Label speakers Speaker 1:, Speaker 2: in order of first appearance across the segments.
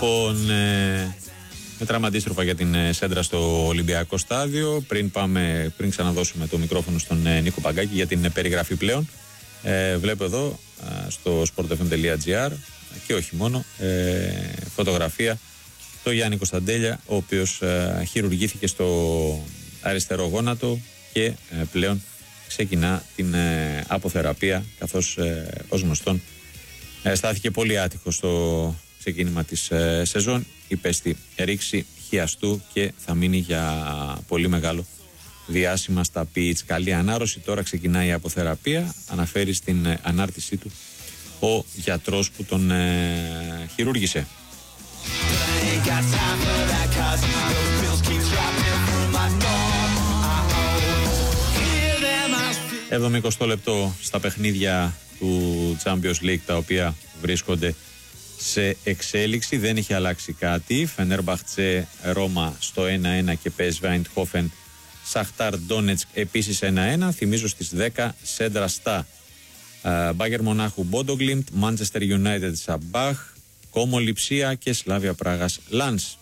Speaker 1: Με τραυματίστροφα για την σέντρα στο Ολυμπιακό στάδιο. Πριν ξαναδώσουμε το μικρόφωνο στον Νίκο Παγκάκη για την περιγραφή πλέον. Βλέπω εδώ στο sportfm.gr και όχι μόνο φωτογραφία το Γιάννη Κωνσταντέλια, ο οποίος χειρουργήθηκε στο αριστερό γόνατο και πλέον ξεκινά την αποθεραπεία, καθώς ως γνωστόν στάθηκε πολύ άτυχο στο ξεκίνημα της σεζόν, υπέστη ρήξη χιαστού και θα μείνει για πολύ μεγάλο διάστημα στα πιτς. Καλή ανάρρωση, τώρα ξεκινάει η αποθεραπεία, αναφέρει στην ανάρτησή του ο γιατρός που τον χειρούργησε. 70 λεπτό στα παιχνίδια του Champions League, τα οποία βρίσκονται σε εξέλιξη. Δεν έχει αλλάξει κάτι. Φενέρμπαχτσε Ρώμα στο 1-1 και PSV Eindhoven Σαχτάρ Ντόνετσκ επίσης 1-1. Θυμίζω στις 10 σέντρα στα Μπάγερ Μονάχου Μπόντογκλιντ, Manchester United Σαμπάχ, Κόμο Λιψία και Σλάβια Πράγας Λάνς.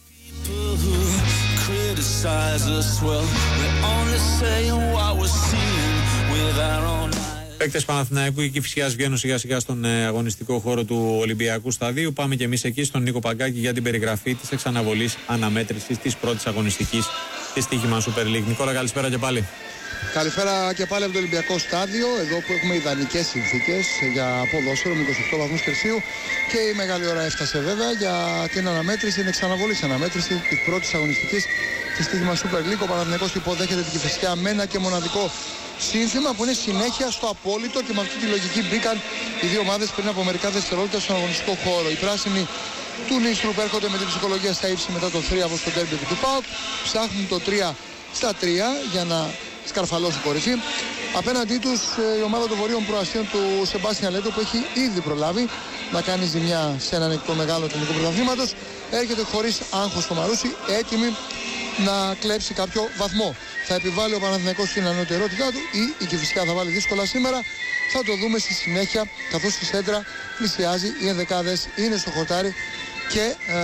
Speaker 1: Παίκτες Παναθηναϊκού και Κηφισιάς βγαίνουν σιγά σιγά στον αγωνιστικό χώρο του Ολυμπιακού σταδίου. Πάμε και εμείς εκεί στον Νίκο Παγκάκη για την περιγραφή της εξαναβολής αναμέτρησης της πρώτης αγωνιστικής της Στοίχημαν Super League. Νικόλα, καλησπέρα και πάλι.
Speaker 2: Καλησπέρα και πάλι από το Ολυμπιακό στάδιο, εδώ που έχουμε ιδανικές συνθήκες για ποδόσφαιρο με 28 βαθμούς Κελσίου και η μεγάλη ώρα έφτασε βέβαια για την αναμέτρηση, την εξαναβολής αναμέτρηση της πρώτης αγωνιστικής της Στοίχημαν Super League. Ο Παναθηναϊκός υποδέχεται την Κηφισιά με ένα και μοναδικό σύνθημα που είναι συνέχεια στο απόλυτο, και με αυτή τη λογική μπήκαν οι δύο ομάδες πριν από μερικά δευτερόλεπτα στον αγωνιστικό χώρο. Οι πράσινοι του Νίστρου που έρχονται με την ψυχολογία στα ύψη μετά το 3 από στο ντέρμπι του ΠΑΟΚ, ψάχνουν το 3 στα 3 για να σκαρφαλώσει κορυφή. Απέναντί τους η ομάδα των βορείων προαστίων του Σεμπάστιαν Λέτο, που έχει ήδη προλάβει να κάνει ζημιά σε έναν εκ των μεγάλων τελικού πρωταθλήματος, έρχεται χωρίς άγχος στο Μαρούσι, έτοιμη να κλέψει κάποιο βαθμό. Θα επιβάλλει ο Παναθηναϊκός την ανωτερότητά του ή η Κηφισιά θα βάλει δύσκολα σήμερα? Θα το δούμε στη συνέχεια, καθώς η σέντρα πλησιάζει, οι ενδεκάδες είναι στο χορτάρι και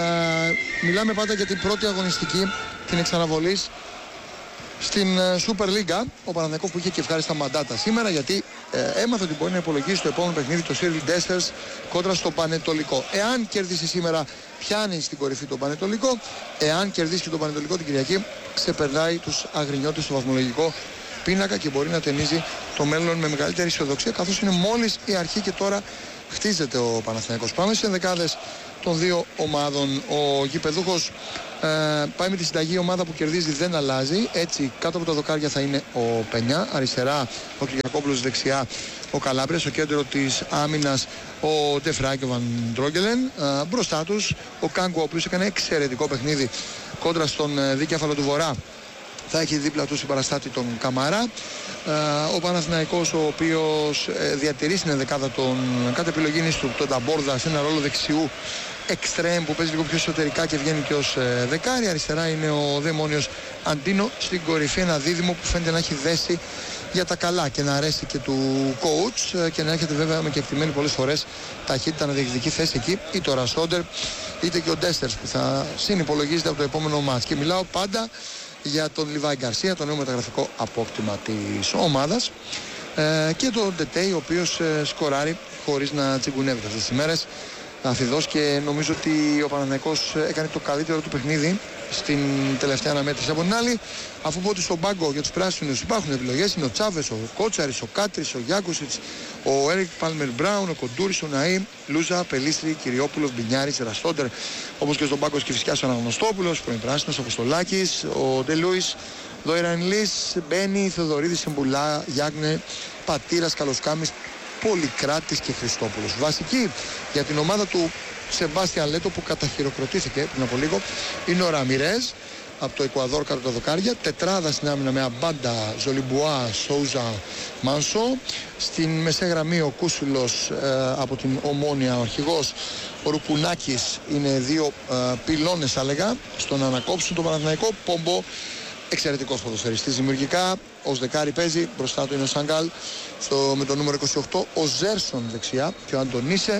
Speaker 2: μιλάμε πάντα για την πρώτη αγωνιστική, την εξαναβολής στην Super League. Ο Παναθηναϊκός που είχε και ευχάριστα μαντάτα σήμερα, γιατί έμαθε ότι μπορεί να υπολογίσει το επόμενο παιχνίδι το Cyril Dessers κόντρα στο Πανετολικό. Εάν κερδίσει σήμερα, πιάνει στην κορυφή το Πανετολικό. Εάν κερδίσει και το Πανετολικό την Κυριακή, ξεπερνάει τους αγρινιώτες στο βαθμολογικό πίνακα και μπορεί να ταινίζει το μέλλον με μεγαλύτερη αισιοδοξία, καθώς είναι μόλις η αρχή και τώρα χτίζεται ο Παναθηναϊκός. Πάμε στις ενδεκάδες των δύο ομάδων. Ο γηπεδούχος πάει με τη συνταγή, η ομάδα που κερδίζει δεν αλλάζει. Έτσι κάτω από τα δοκάρια θα είναι ο Πενιά, αριστερά ο Κυριακόπουλος, δεξιά ο Καλάμπρια, στο κέντρο της άμυνας ο Ντεφρά και ο Βαν Ντρόγκελεν. Μπροστά τους ο Κάγκο, ο οποίος έκανε εξαιρετικό παιχνίδι κόντρα στον δίκεφαλο του Βορρά, θα έχει δίπλα του συμπαραστάτη τον Καμαρά. Ο Παναθηναϊκός, ο οποίος διατηρεί στην ενδεκάδα τον κατ' επιλογή του τον Ταμπόρδα σε ένα ρόλο δεξιού εξτρέμ που παίζει λίγο πιο εσωτερικά και βγαίνει και ως δεκάρι. Αριστερά είναι ο Δαιμόνιος Αντίνο στην κορυφή, ένα δίδυμο που φαίνεται να έχει δέσει για τα καλά και να αρέσει και του coach και να έχετε βέβαια με κεκτημένη πολλές φορές ταχύτητα να διεκδικεί θέση εκεί, είτε ο Ρασόντερ είτε και ο Ντέστερς που θα συνυπολογίζεται από το επόμενο μάτς. Και μιλάω πάντα για τον Λιβάη Γκαρσία, το νέο μεταγραφικό απόκτημα της ομάδας, και τον Ντετέι, ο οποίος σκοράρει χωρίς να τσιγκουνεύεται αυτές τις ημέρες αφιδός, και νομίζω ότι ο Παναθηναϊκός έκανε το καλύτερο του παιχνίδι στην τελευταία αναμέτρηση. Από την άλλη, αφού πω ότι στον πάγκο για τους πράσινους υπάρχουν επιλογές, είναι ο Τσάβες, ο Κότσαρης, ο Κάτρης, ο Γιάκουσιτς, ο Έρικ Πάλμερ Μπράουν, ο Κοντούρης, ο Ναΐμ, Λούζα, Πελίστρη, Κυριόπουλος, Μπινιάρης, Ραστόντερ, όπως και στον πάγκο της Κηφισιάς ο Αναγνωστόπουλος, πρώην πράσινος, ο Αποστολάκης, ο Ντελούις, Δόιραν Λις, Μπένι, Θεοδωρίδης, Σεμπουλά, Γιάγνε, Πατήρας, Καλοσκάμης, Πολυκράτης και Χριστόπουλος. Βασική για την ομάδα του Σεμπάστιαν Λέτο, που καταχειροκροτήθηκε πριν από λίγο, είναι ο Ραμιρέζ από το Εκουαδόρ κάτω τα δοκάρια. Τετράδα στην άμυνα με Αμπάντα, Ζολιμπουά, Σόουζα, Μάνσο. Στην μεσαία γραμμή ο Κούσουλος από την Ομόνια, ο αρχηγός. Ο Ρουπουνάκης, είναι δύο πυλώνες θα έλεγα στο να ανακόψουν το Παναθηναϊκό. Πόμπο, εξαιρετικός ποδοσφαιριστής δημιουργικά, ως δεκάρι παίζει, μπροστά του είναι ο Σαγκάλ με το νούμερο 28, ο Ζέρσον δεξιά και ο Αντωνίσε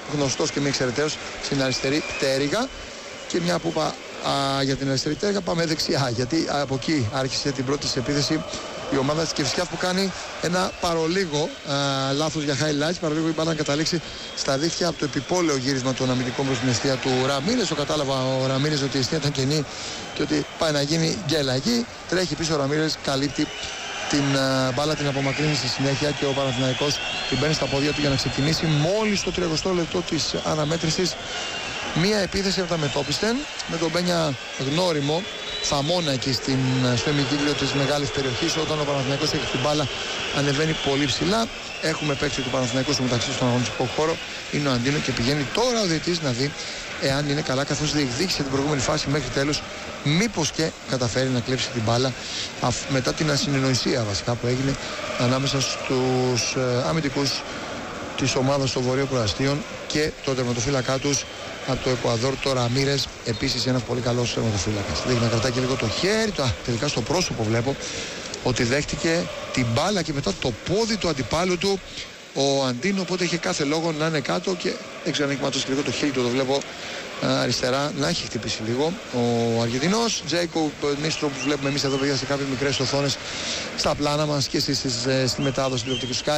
Speaker 2: γνωστός και μη εξαιρεταίος στην αριστερή πτέρυγα. Και μια που είπα για την αριστερή πτέρυγα, πάμε δεξιά, γιατί από εκεί άρχισε την πρώτη της επίθεση η ομάδα της Κηφισιάς, που κάνει ένα παρολίγο λάθος για highlights. Παρολίγο η μπάλα να καταλήξει στα δίχτυα από το επιπόλαιο γύρισμα των αμυντικών προς την αιστεία του Ραμίρες. Το κατάλαβα ο Ραμίρες ότι η αιστεία ήταν κενή και ότι πάει να γίνει γκέλα εκεί. Τρέχει πίσω ο Ραμίρες, καλύπτει την μπάλα, την απομακρύνει στη συνέχεια και ο Παναθηναϊκός την παίρνει στα πόδια του για να ξεκινήσει μόλις το 30 λεπτό της αναμέτρησης. Μία επίθεση από τα μετόπιστεν με τον Μπένια γνώριμο θαμώνα εκεί στο ημικύκλιο της μεγάλης περιοχής. Όταν ο Παναθηναϊκός έχει την μπάλα ανεβαίνει πολύ ψηλά. Έχουμε παίξει του Παναθηναϊκού στο μεταξύ στον αγωνιστικό χώρο, είναι ο Αντίνο και πηγαίνει τώρα ο διαιτητής να δει εάν είναι καλά, καθώς διεκδίκησε την προηγούμενη φάση μέχρι τέλους, μήπως και καταφέρει να κλέψει την μπάλα μετά την ασυνεννοησία βασικά που έγινε ανάμεσα στους αμυντικούς της ομάδας των Βορείων Προαστίων και τον τερματοφύλακά τους από το Εκουαδόρ, το Ραμίρες, επίσης ένας πολύ καλός τερματοφύλακας. Δείχνει να κρατάει και λίγο το χέρι του, τελικά στο πρόσωπο βλέπω ότι δέχτηκε την μπάλα και μετά το πόδι του αντιπάλου του ο Αντίνο, οπότε είχε κάθε λόγο να είναι κάτω και δεν ξέρω αν έχει ματώσει και λίγο το χέρι του, το βλέπω αριστερά να έχει χτυπήσει λίγο ο Αργεντινός. Τζέικο Νίστροπ που βλέπουμε εμείς εδώ παιδιά σε κάποιες μικρές οθόνες στα πλάνα μας και στη μετάδοση του τηλεοπτικού Sky.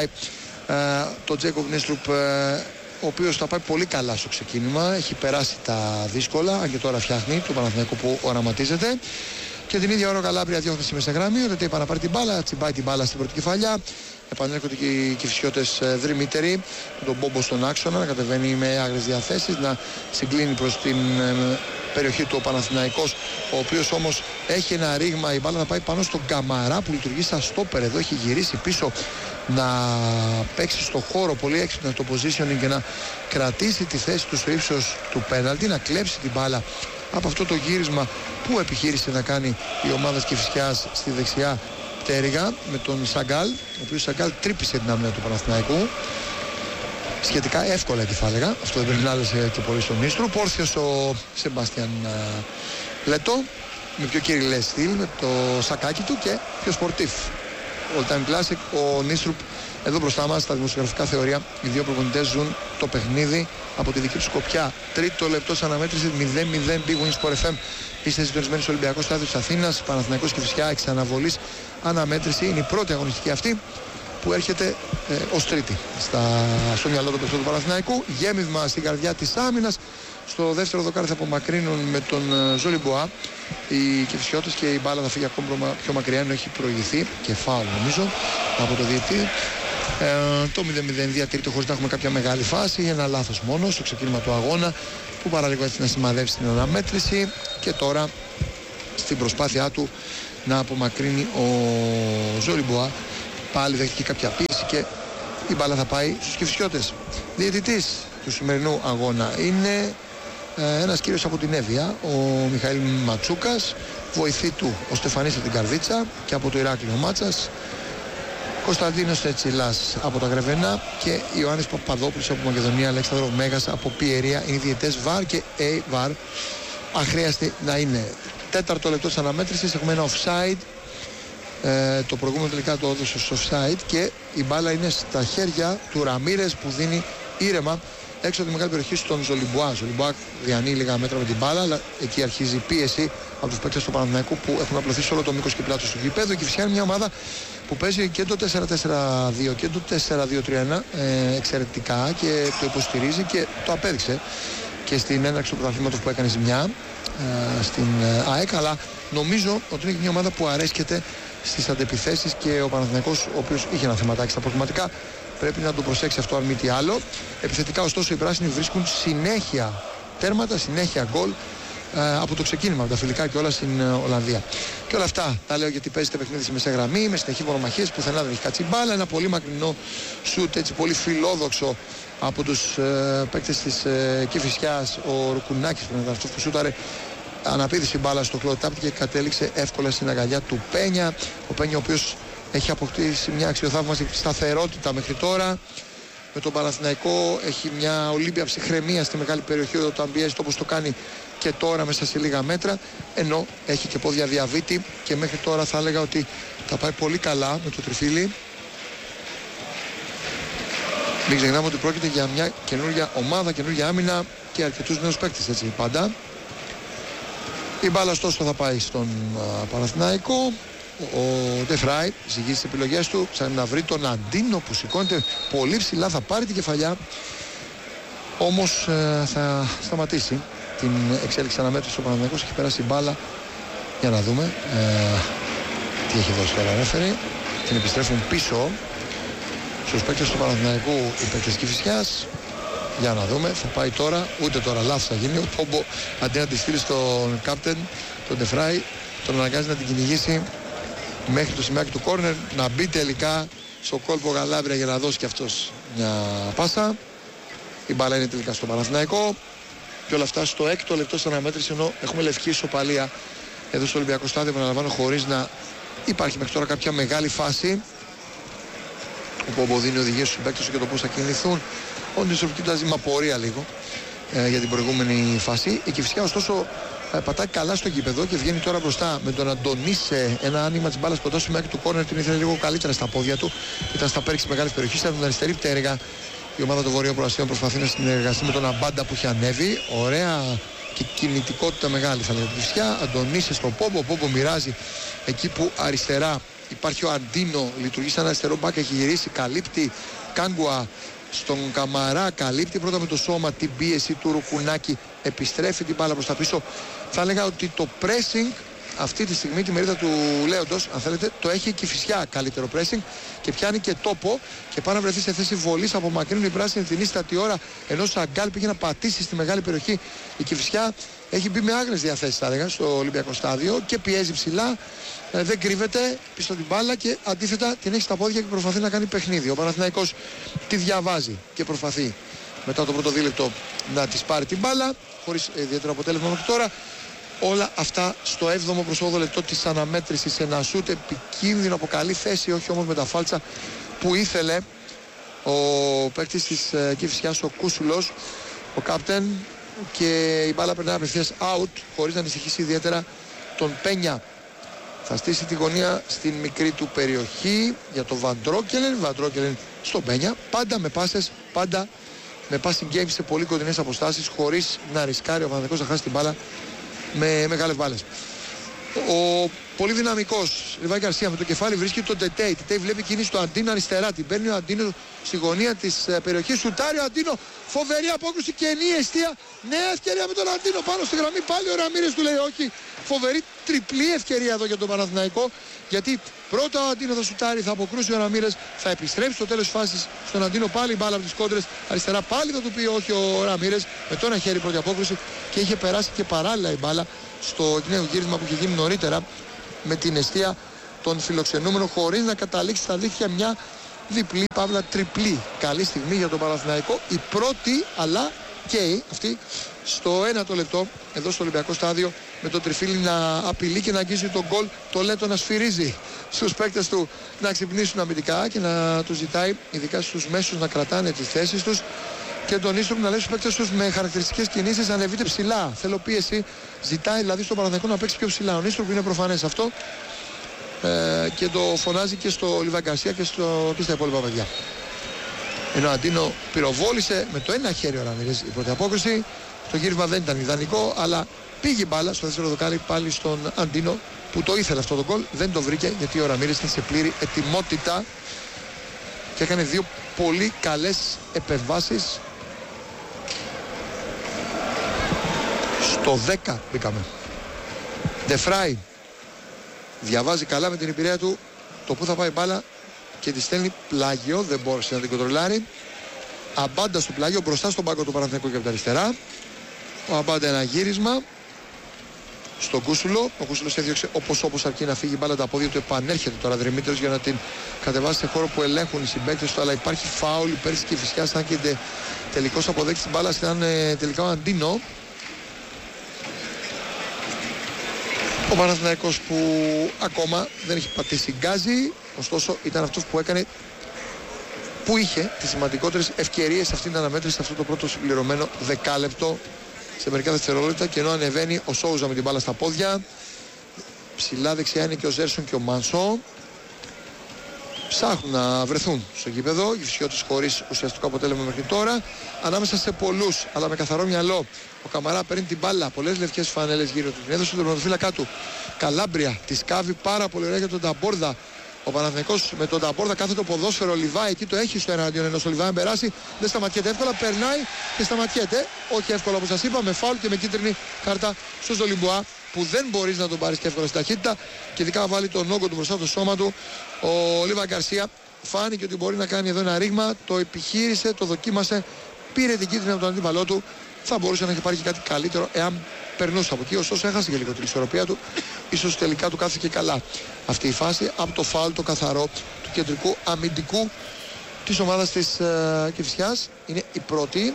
Speaker 2: Το Τζέικο Νίστροπ, ο οποίος θα πάει πολύ καλά στο ξεκίνημα, έχει περάσει τα δύσκολα, αν και τώρα φτιάχνει το Παναθηναϊκό που οραματίζεται. Και την ίδια ώρα ο Καλάμπρια διώχνει στη μέσα γραμμή, ότι είπα να πάρει την μπάλα, τσιμπάει την μπάλα στην πρώτη κεφαλιά. Επανέρχονται και οι Κηφισιώτες δρυμύτεροι, τον Μπόμπο στον άξονα, να κατεβαίνει με άγριες διαθέσεις, να συγκλίνει προς την περιοχή του ο Παναθηναϊκός, ο οποίος όμως έχει ένα ρήγμα, η μπάλα να πάει πάνω στον Καμαρά που λειτουργεί σαν στόπερ. Εδώ έχει γυρίσει πίσω να παίξει στο χώρο πολύ έξυπνα το positioning και να κρατήσει τη θέση του στο ύψος του πέναλτι, να κλέψει την μπάλα από αυτό το γύρισμα που επιχείρησε να κάνει η ομάδα Κηφισιάς στη δεξιά πτέρυγα με τον Σαγκάλ, ο οποίος Σαγκάλ τρύπησε την άμυνα του Παναθηναϊκού σχετικά εύκολα και θα έλεγα. Αυτό δεν περνάλεσε και πολύ στον Νίστρο. Πόρθιος ο Σεμπάστιαν Λέτο με πιο κυριλέ στυλ, με το σακάκι του και πιο σπορτίφ. All time classic. Ο Νίστρουπ εδώ μπροστά μας στα δημοσιογραφικά θεωρία. Οι δύο προπονητές ζουν το παιχνίδι από τη δική του σκοπιά. Τρίτο λεπτό σαν αναμέτρηση 0-0 Big Win Sport FM. Είστε συντονισμένοι στο Ολυμπιακό Στάδιο της Αθήνας. Παναθηναϊκός Κηφισιά εξ αναβολής αναμέτρηση. Είναι η πρώτη αγωνιστική αυτή που έρχεται ως τρίτη στο μυαλό του παιχνιδιού του Παναθηναϊκού. Γέμισμα στην καρδιά της άμυνας. Στο δεύτερο δοκάρι θα απομακρύνουν με τον Ζολιμποά οι Κηφισιώτες και η μπάλα θα φύγει ακόμα πιο μακριά, ενώ έχει προηγηθεί και φάουλ νομίζω από το διαιτή. Το 0-0 διατηρείται χωρίς να έχουμε κάποια μεγάλη φάση. Ένα λάθος μόνο στο ξεκίνημα του αγώνα που παραλίγο έτσι να σημαδεύσει την αναμέτρηση και τώρα στην προσπάθειά του να απομακρύνει ο Ζολιμποά πάλι δέχτηκε κάποια πίεση και η μπάλα θα πάει στους Κηφισιώτες. Διαιτητής του σημερινού αγώνα είναι ένας κύριος από την Εύβοια, ο Μιχαήλ Ματσούκας, βοηθή του ο Στεφανής από την Καρδίτσα και από το Ηράκλειο Μάτσας, Κωνσταντίνος Τσιλάς από τα Γρεβενά και Ιωάννης Παπαδόπουλος από Μακεδονία, Αλέξανδρο Μέγας από Πιερία. Είναι διαιτητές VAR και VAR, αχρίαστη να είναι. Τέταρτο λεπτό της αναμέτρησης, έχουμε ένα offside. Το προηγούμενο τελικά το έδωσε στο offside και η μπάλα είναι στα χέρια του Ραμίρες που δίνει ήρεμα έξω από τη μεγάλη περιοχή στον Ζολιμποά. Ζολιμποά διανύει λίγα μέτρα με την μπάλα, αλλά εκεί αρχίζει η πίεση από τους παίκτες του Παναθηναϊκού που έχουν απλωθεί σε όλο το μήκος και πλάτος του γηπέδου. Και φυσικά είναι μια ομάδα που παίζει και το 4-4-2 και το 4-2-3-1 εξαιρετικά και το υποστηρίζει και το απέδειξε και στην έναρξη του πρωταθλήματος που έκανε ζημιά στην ΑΕΚ. Αλλά νομίζω ότι είναι μια ομάδα που αρέσκεται στις αντεπιθέσεις και ο Παναθηναϊκός, ο οποίος είχε ένα θεματάκι στα προγραμματικά, πρέπει να το προσέξει αυτό αν μη τι άλλο. Επιθετικά ωστόσο οι πράσινοι βρίσκουν συνέχεια τέρματα, συνέχεια γκολ από το ξεκίνημα, από τα φιλικά και όλα στην Ολλανδία. Και όλα αυτά τα λέω γιατί παίζεται παιχνίδι στη μέσα γραμμή, με συνεχή μονομαχίες, πουθενά δεν έχει κάτσει μπάλα. Ένα πολύ μακρινό σουτ, έτσι πολύ φιλόδοξο από τους παίκτες της Κηφισιάς, ο Ρουκουνάκης που είναι αυτός που σούταρε. Αναπήδησε μπάλα στο κλωτάπτη και κατέληξε εύκολα στην αγκαλιά του Πένια. Ο Πένια ο οποίος έχει αποκτήσει μια αξιοθαύμαστη σταθερότητα μέχρι τώρα. Με τον Παναθηναϊκό έχει μια ολύμπια ψυχραιμία στη μεγάλη περιοχή όταν πιέζει όπως το κάνει και τώρα μέσα σε λίγα μέτρα. Ενώ έχει και πόδια διαβήτη και μέχρι τώρα θα έλεγα ότι θα πάει πολύ καλά με το τριφύλι. Μην ξεχνάμε ότι πρόκειται για μια καινούργια ομάδα, καινούργια άμυνα και αρκετούς νέους παίκτες, έτσι πάντα. Η μπάλα ωστόσο θα πάει στον Παναθηναϊκό. Ο Ντεφράι ζυγίζει τις επιλογές του, ψάχνει να βρει τον Αντίνο που σηκώνεται πολύ ψηλά, θα πάρει την κεφαλιά. Όμως θα σταματήσει την εξέλιξη αναμέτρηση στο Παναθηναϊκός. Έχει περάσει η μπάλα. Για να δούμε τι έχει δώσει τώρα ρέφερη. Την επιστρέφουν πίσω στους παίκτες του Παναθηναϊκού οι παίκτες Κηφισιάς. Για να δούμε, θα πάει τώρα, ούτε τώρα λάθος θα γίνει. Ο Πόμπο αντί να τη στείλει στον κάπτεν, τον Ντεφράι, τον αναγκάζει να την κυνηγήσει μέχρι το σημείο του κόρνερ, να μπει τελικά στο κόλπο Γαλάβρια για να δώσει και αυτός μια πάσα. Η μπάλα είναι τελικά στο Παναθηναϊκό και όλα αυτά στο 6ο λεπτό στην αναμέτρηση, ενώ έχουμε λευκή ισοπαλία εδώ στο Ολυμπιακό Στάδιο, επαναλαμβάνω, χωρίς να υπάρχει μέχρι τώρα κάποια μεγάλη φάση. Ο Πόμπο δίνει οδηγίες στους παίκτες για το πώς θα κινηθούν. Ο Νίσορ κοιτάζει με απορία λίγο για την προηγούμενη φάση. Η Κηφισιά ωστόσο πατάει καλά στο γήπεδο και βγαίνει τώρα μπροστά με τον Αντωνίσε. Ένα άνοιγμα της μπάλας κοντά στο μάκι του κόρνερ, την ήθελε λίγο καλύτερα στα πόδια του. Ήταν στα πέριξη μεγάλης περιοχής, ήταν την αριστερή πτέρυγα. Η ομάδα των Βορειοπροαστίων προσπαθεί να συνεργαστεί με τον Αμπάντα που έχει ανέβει. Ωραία και κινητικότητα μεγάλη θα λέγαμε. Κηφισιά, Αντωνίσε στο Πόμπο. Ο Πόμπο μοιράζει εκεί που αριστερά υπάρχει ο Αντίνο, λειτουργεί σαν αριστερό μπακ, έχει γυρίσει, καλύπτει Κάγκουα στον Καμαρά, καλύπτει πρώτα με το σώμα την πίεση του Ρουκουνάκη, επιστρέφει την μπάλα προς τα πίσω. Θα έλεγα ότι το pressing αυτή τη στιγμή, τη μερίδα του Λέοντος, αν θέλετε, το έχει η Κηφισιά καλύτερο pressing και πιάνει και τόπο και πάει να βρεθεί σε θέση βολής. Απομακρύνουν η πράσινη την ίστατη ώρα, ενώ ο Σαγκάλ πήγε να πατήσει στη μεγάλη περιοχή. Η Κηφισιά έχει μπει με άγρες διαθέσεις, θα έλεγα, στο Ολυμπιακό Στάδιο και πιέζει ψηλά. Δεν κρύβεται πίσω την μπάλα και αντίθετα την έχει στα πόδια και προσπαθεί να κάνει παιχνίδι. Ο Παναθηναϊκός τη διαβάζει και προσπαθεί μετά το πρώτο δίλεπτο να της πάρει την μπάλα, χωρίς ιδιαίτερο αποτέλεσμα μέχρι τώρα. Όλα αυτά στο 7ο προς 8ο λεπτό της αναμέτρησης. Ένα σούτ επικίνδυνο από καλή θέση, όχι όμως με τα φάλτσα που ήθελε ο παίκτης της Κηφισιάς, ο Κούσουλος, ο κάπτεν, και η μπάλα περνάει απευθείας out χωρίς να ανησυχήσει ιδιαίτερα τον Πένια. Θα στήσει τη γωνία στην μικρή του περιοχή για τον Βαντρόκελεν στον Πένια, πάντα με πάσες, πάντα με passing game σε πολύ κοντινές αποστάσεις, χωρίς να ρισκάρει ο Παναθηναϊκός να χάσει την μπάλα με μεγάλες μπάλες. Ο πολύ δυναμικός Λιβάη Γκαρσία με το κεφάλι βρίσκει τον Τετέι. Τετέι βλέπει κίνηση του Αντίνο αριστερά. Την παίρνει ο Αντίνο στη γωνία της περιοχής. Σουτάρει ο Αντίνο. Φοβερή απόκρουση και ενή εστία. Νέα ευκαιρία με τον Αντίνο πάνω στη γραμμή. Πάλι ο Ραμίρες του λέει όχι. Φοβερή τριπλή ευκαιρία εδώ για τον Παναθηναϊκό. Γιατί πρώτα ο Αντίνο θα σουτάρει, θα αποκρούσει ο Ραμίρες, θα επιστρέψει στο τέλος της φάσης στον Αντίνο. Πάλι η μπάλα από τις κόντρες αριστερά. Πάλι θα του πει όχι ο Ραμίρες με το ένα χέρι πρώτη απόκρουση και είχε περάσει και παράλληλα η μπάλα στο νέο γύρισμα που είχε γίνει νωρίτερα με την εστία των φιλοξενούμενων, χωρίς να καταλήξει στα αλήθεια μια διπλή παύλα τριπλή καλή στιγμή για τον Παναθηναϊκό. Η πρώτη αλλά και αυτή στο 1ο λεπτό εδώ στο Ολυμπιακό Στάδιο, με το Τριφύλι να απειλεί και να αγγίζει τον γκολ, το Λέτο να σφυρίζει στους παίκτες του να ξυπνήσουν αμυντικά και να τους ζητάει ειδικά στους μέσους να κρατάνε τις θέσεις τους και τον Νίστρομ να λέει στους παίκτες τους με χαρακτηριστικές κινήσεις να ανεβείτε ψηλά. Θέλω πίεση, ζητάει δηλαδή στον Παναθηναϊκό να παίξει πιο ψηλά. Ο Νίστρομ είναι προφανές αυτό και το φωνάζει και στο Λιβάη Γκαρσία και στα υπόλοιπα παιδιά. Ενώ ο Αντίνο πυροβόλησε με το ένα χέρι ο Ραμίρες η πρώτη απόκριση. Το γύρισμα δεν ήταν ιδανικό, αλλά πήγε μπάλα στο δεύτερο δοκάρι πάλι στον Αντίνο που το ήθελε αυτό το γκολ. Δεν το βρήκε γιατί ο Ραμίρες ήταν σε πλήρη ετοιμότητα και έκανε δύο πολύ καλές επεμβάσεις. Στο 10 μπήκαμε. Ντεφράι διαβάζει καλά με την υπηρεία του το που θα πάει μπάλα και τη στέλνει πλάγιο, δεν μπόρεσε να την κοντρολάρει. Αμπάντα στο πλάγιο, μπροστά στον πάγκο του Παναθηναϊκού και από τα αριστερά. Ο Αμπάντα ένα γύρισμα στον Κούσουλο. Ο Κούσουλος έδιωξε όπως αρκεί να φύγει μπάλα, τα πόδια του επανέρχεται τώρα Δρυμύτερος για να την κατεβάσει σε χώρο που ελέγχουν οι συμπαίκτες του, αλλά υπάρχει φάουλ υπέρ της Κηφισιάς, αν και τελικώς αποδέκτης την μπάλα ήταν τελικά ο Αντίνο. Ο Παναθηναϊκός που ακόμα δεν έχει πατήσει γκάζι, ωστόσο ήταν αυτός που είχε τις σημαντικότερες ευκαιρίες σε αυτήν την αναμέτρηση, σε αυτό το πρώτο συμπληρωμένο δεκάλεπτο σε μερικά δευτερόλεπτα, και ενώ ανεβαίνει ο Σόουζα με την μπάλα στα πόδια, ψηλά δεξιά είναι και ο Ζέρσον και ο Μάνσο. ψάχνουν να βρεθούν στο γήπεδο. Οι Κυφσιώτες χωρίς ουσιαστικό αποτέλεσμα μέχρι τώρα. Ανάμεσα σε πολλούς, αλλά με καθαρό μυαλό. Ο Καμαρά παίρνει την μπάλα. Πολλές λευκές φανέλες γύρω του. Την έδωσε στον τερματοφύλακα του. Καλάμπρια τη σκάβει πάρα πολύ ωραία για τον Ταμπόρδα. Ο Παναθηναϊκός με τον Ταμπόρδα κάθε το ποδόσφαιρο. Λιβάη εκεί το έχει στο εναντίον ενός. Ο Λιβάη περάσει. Δεν σταματιέται εύκολα. Περνάει και σταματιέται. Όχι εύκολα όπως σας είπα. Με φάουλ και με κίτρινη κάρτα στο Ζολιμπουά. Που δεν μπορείς να τον πάρεις και εύκολα στην ταχύτητα. Και ειδικά βάλει τον όγκο του μπροστά από το σώμα του. Ο Λίβα Γκαρσία φάνηκε ότι μπορεί να κάνει εδώ ένα ρήγμα. Το επιχείρησε, το δοκίμασε. Πήρε την κίτρινη από τον αντίπαλό του. Θα μπορούσε να έχει πάρει και κάτι καλύτερο εάν περνούσε από εκεί. Ωστόσο έχασε και λίγο την ισορροπία του. Ίσως τελικά του κάθηκε καλά αυτή η φάση από το φάουλ το καθαρό του κεντρικού αμυντικού της ομάδας της Κηφισιάς. Είναι η πρώτη.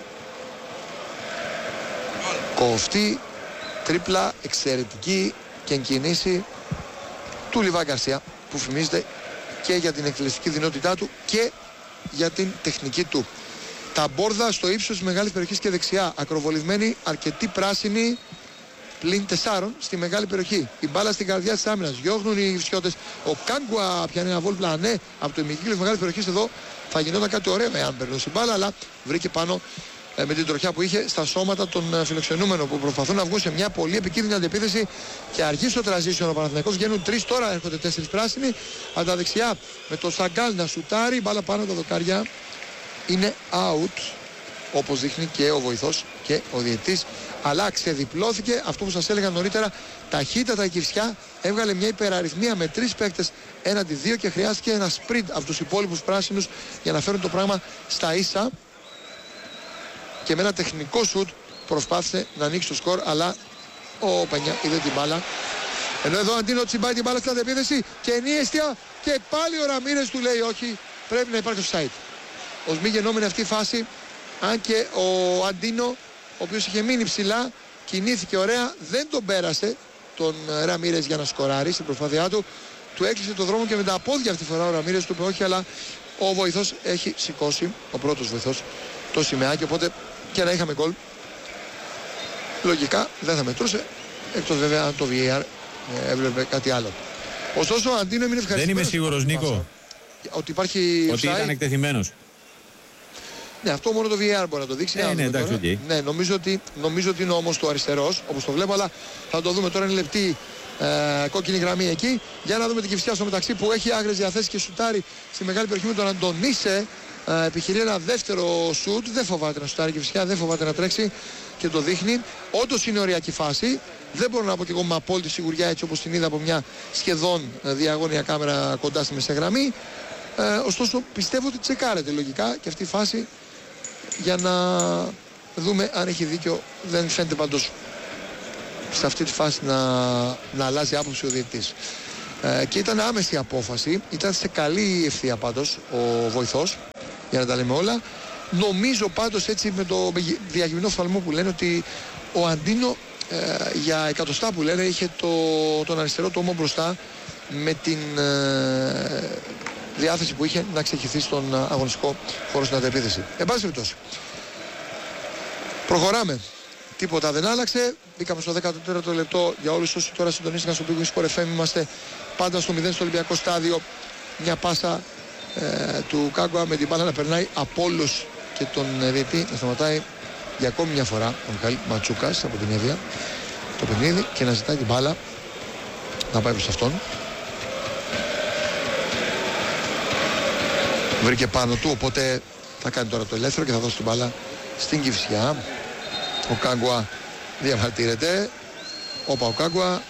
Speaker 2: Κοφτή, τρίπλα, εξαιρετική και εγκινήση του Λιβά Γκαρσία, που φημίζεται και για την εκτελεστική δυνατότητά του και για την τεχνική του. Ταμπόρδα στο ύψος της μεγάλης περιοχής και δεξιά. Ακροβολισμένη, αρκετή πράσινη, πλην 4 στη μεγάλη περιοχή. Η μπάλα στην καρδιά της άμυνας. Διώχνουν οι Κυφσιώτες. Ο Κάγκουα πιάνει ένα βόλ πλανέ από το ημικύκλιο της μεγάλης περιοχής. Εδώ θα γινόταν κάτι ωραίο εάν περνούσε η μπάλα, αλλά βρήκε πάνω με την τροχιά που είχε στα σώματα των φιλοξενούμενων, που προσπαθούν να βγουν σε μια πολύ επικίνδυνη αντεπίθεση και αργεί στο transition ο Παναθηναϊκός. Βγαίνουν 3, τώρα έρχονται 4 πράσινοι. Από τα δεξιά με το Σαγκάλ να σουτάρει. Μπάλα πάνω τα δοκάρια. Είναι out, όπως δείχνει και ο βοηθός και ο διαιτητής. Αλλά ξεδιπλώθηκε αυτό που σας έλεγα νωρίτερα. Ταχύτατα η Κηφισιά έβγαλε μια υπεραριθμία με 3 παίκτες έναντι 2 και χρειάστηκε ένα sprint από τους υπόλοιπους πράσινους για να φέρουν το πράγμα στα ίσα. Και με ένα τεχνικό σουτ προσπάθησε να ανοίξει το σκορ, αλλά ο Πενιά είδε την μπάλα. Ενώ εδώ Αντίνο τσιμπάει την μπάλα στην αντεπίθεση και ενίαιστια και πάλι ο Ραμίρες του λέει όχι, πρέπει να υπάρχει offside. Ως μη γεννόμενη αυτή η φάση, αν και ο Αντίνο, ο οποίος είχε μείνει ψηλά, κινήθηκε ωραία, δεν τον πέρασε τον Ραμίρες για να σκοράρει στην προσπάθειά του. Του έκλεισε το δρόμο και με τα πόδια αυτή τη φορά ο Ραμίρες του είπε όχι, αλλά ο βοηθός έχει σηκώσει, ο πρώτος βοηθός, το σημαίακι, οπότε και να είχαμε γκολ λογικά δεν θα μετρούσε, εκτός βέβαια αν το VAR έβλεπε κάτι άλλο. Ωστόσο ο Αντίνο είναι ευχαριστημένος.
Speaker 1: Δεν είμαι σίγουρος, Νίκο,
Speaker 2: ότι υπάρχει
Speaker 1: ότι ήταν εκτεθειμένος.
Speaker 2: Ναι, αυτό μόνο το VAR μπορεί να το δείξει.
Speaker 1: Ναι, εντάξει, okay.
Speaker 2: Ναι, νομίζω ότι είναι όμως το αριστερός, όπως το βλέπω, αλλά θα το δούμε τώρα. Είναι λεπτή κόκκινη γραμμή εκεί. Για να δούμε την Κηφισιά στο μεταξύ, που έχει άγρες διαθέσεις και σουτάρει στη μεγάλη περιοχή με τον Αντωνίσε. Επιχειρεί ένα δεύτερο σουτ. Δεν φοβάται να σουτάρει η Κηφισιά, δεν φοβάται να τρέξει και το δείχνει. Όντως είναι ωριακή φάση. Δεν μπορώ να πω και εγώ με απόλυτη σιγουριά, έτσι όπως την είδα από μια σχεδόν διαγώνια κάμερα κοντά στη μεσαία γραμμή. Ωστόσο πιστεύω ότι τσεκάρεται λογικά και αυτή η φάση, για να δούμε αν έχει δίκιο. Δεν φαίνεται πάντως σε αυτή τη φάση να αλλάζει άποψη ο διαιτητής. Και ήταν άμεση απόφαση, ήταν σε καλή ευθεία πάντως ο βοηθός, για να τα λέμε όλα. Νομίζω πάντως, έτσι με το διακινητικό φαλμό που λένε, ότι ο Αντίνο για εκατοστά που λένε είχε τον αριστερό του ώμο μπροστά, με την διάθεση που είχε να ξεχυθεί στον αγωνιστικό χώρο στην αντεπίθεση. Εν πάση περιπτώσει, προχωράμε. Τίποτα δεν άλλαξε. Μπήκαμε στο 14ο λεπτό. Για όλους όσοι τώρα συντονίστηκαν στο Big Win Sport FM, είμαστε πάντα στο 0 στο Ολυμπιακό Στάδιο. Μια πάσα του Κάγκουα με την μπάλα να περνάει από όλους και τον διαιτητή να σταματάει για ακόμη μια φορά ο Μιχαήλ Ματσούκας από την Εύβοια το παιχνίδι και να ζητάει την μπάλα να πάει προς αυτόν. Βρήκε πάνω του, οπότε θα κάνει τώρα το ελεύθερο και θα δώσει την μπάλα στην Κηφισιά. Ο Κάγκουα διαμαρτύρεται. Όπα ο Κάγκουα,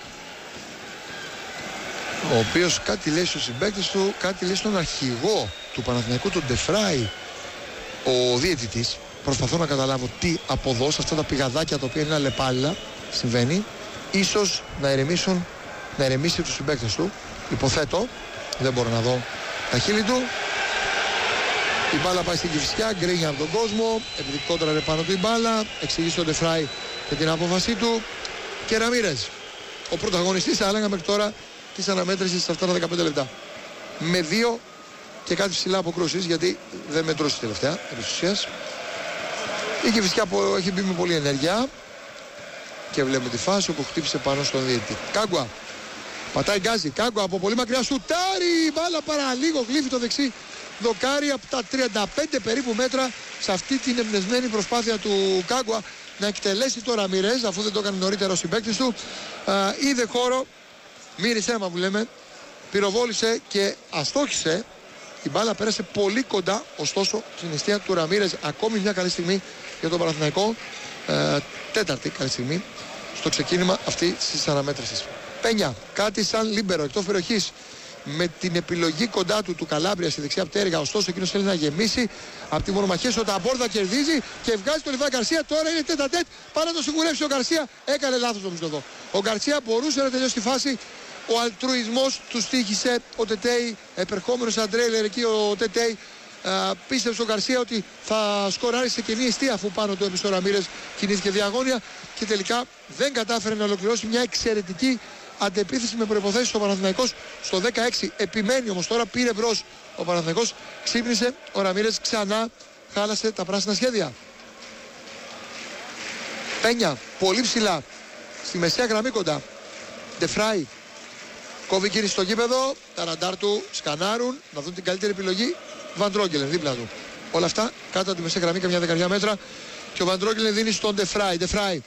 Speaker 2: ο οποίος κάτι λέει στους συμπαίκτες του, κάτι λέει στον αρχηγό του Παναθηναϊκού, τον Ντεφράι, ο διαιτητής. Προσπαθώ να καταλάβω τι από εδώ, σε αυτά τα πηγαδάκια τα οποία είναι αλλεπάλληλα, συμβαίνει. Ίσως να ηρεμήσει τους συμπαίκτες του. Υποθέτω, δεν μπορώ να δω τα χείλη του. Η μπάλα πάει στην Κηφισιά, γκρίνια από τον κόσμο, επειδή κόντραρε πάνω του η μπάλα, εξηγεί στον Ντεφράι και την απόφασή του. Και Ραμίρες, ο πρωταγωνιστής, θα έλεγα μέχρι τώρα, της αναμέτρησης σε αυτά τα 15 λεπτά. Με 2 και κάτι ψηλά αποκρούσεις, γιατί δεν μετρούσε τελευταία επί της ουσίας. Η Κηφισιά έχει μπει με πολλή ενέργεια και βλέπουμε τη φάση όπου χτύπησε πάνω στον διαιτητή. Κάγκουα Πατάει γκάζι. Κάγκο από πολύ μακριά σουτάρει. Μπάλα παραλίγο. Γλύφει το δεξί δοκάρι από τα 35 περίπου μέτρα σε αυτή την εμπνευσμένη προσπάθεια του Κάγκουα να εκτελέσει το Ραμίρες, αφού δεν το έκανε νωρίτερα ο συμπαίκτης του. Είδε χώρο, μύρισε αίμα που λέμε, πυροβόλησε και αστόχησε. Η μπάλα πέρασε πολύ κοντά, ωστόσο στην αιστεία του Ραμίρες. Ακόμη μια καλή στιγμή για τον Παναθηναϊκό, τέταρτη καλή στιγμή στο ξεκίνημα αυτή της αναμέτρησης. Πένια, κάτι σαν λίμπερο εκτός περιοχής, με την επιλογή κοντά του Καλάμπρια στη δεξιά πτέρυγα. Ωστόσο εκείνος θέλει να γεμίσει από τη μονομαχία. Ο Ταμπόρδα κερδίζει και βγάζει τον Λιβάη Γκαρσία. Τώρα είναι τέτα-τέτ. Πάει να το σιγουρεύσει ο Γκαρσία. Έκανε λάθος νομίζω εδώ. Ο Γκαρσία μπορούσε να τελειώσει τη φάση. Ο αλτρουισμός του στοίχησε. Ο Τετέι, επερχόμενος σαν τρέιλερ εκεί, ο Τετέι πίστεψε ο Γκαρσία ότι θα σκοράρει σε κενή αιστεία, αφού πάνω του έπεισε ο Ραμίρες, κινήθηκε διαγώνια και τελικά δεν κατάφερε να ολοκληρώσει μια εξαιρετική αντεπίθεση με προϋποθέσεις ο Παναθηναϊκός στο 16. Επιμένει όμως τώρα, πήρε μπρος ο Παναθηναϊκός, ξύπνησε, ο Ραμίρες ξανά χάλασε τα πράσινα σχέδια. Πένια, πολύ ψηλά, στη μεσαία γραμμή κοντά. Ντεφράι, κόβει κίνηση στο γήπεδο, τα ραντάρ του σκανάρουν, να δουν την καλύτερη επιλογή. Βαντρόγκελεν δίπλα του. Όλα αυτά κάτω από τη μεσαία γραμμή, καμιά δεκαριά μέτρα. Και ο Βαντρόγκελεν δίνει στον Ντεφράι. Ντεφράι,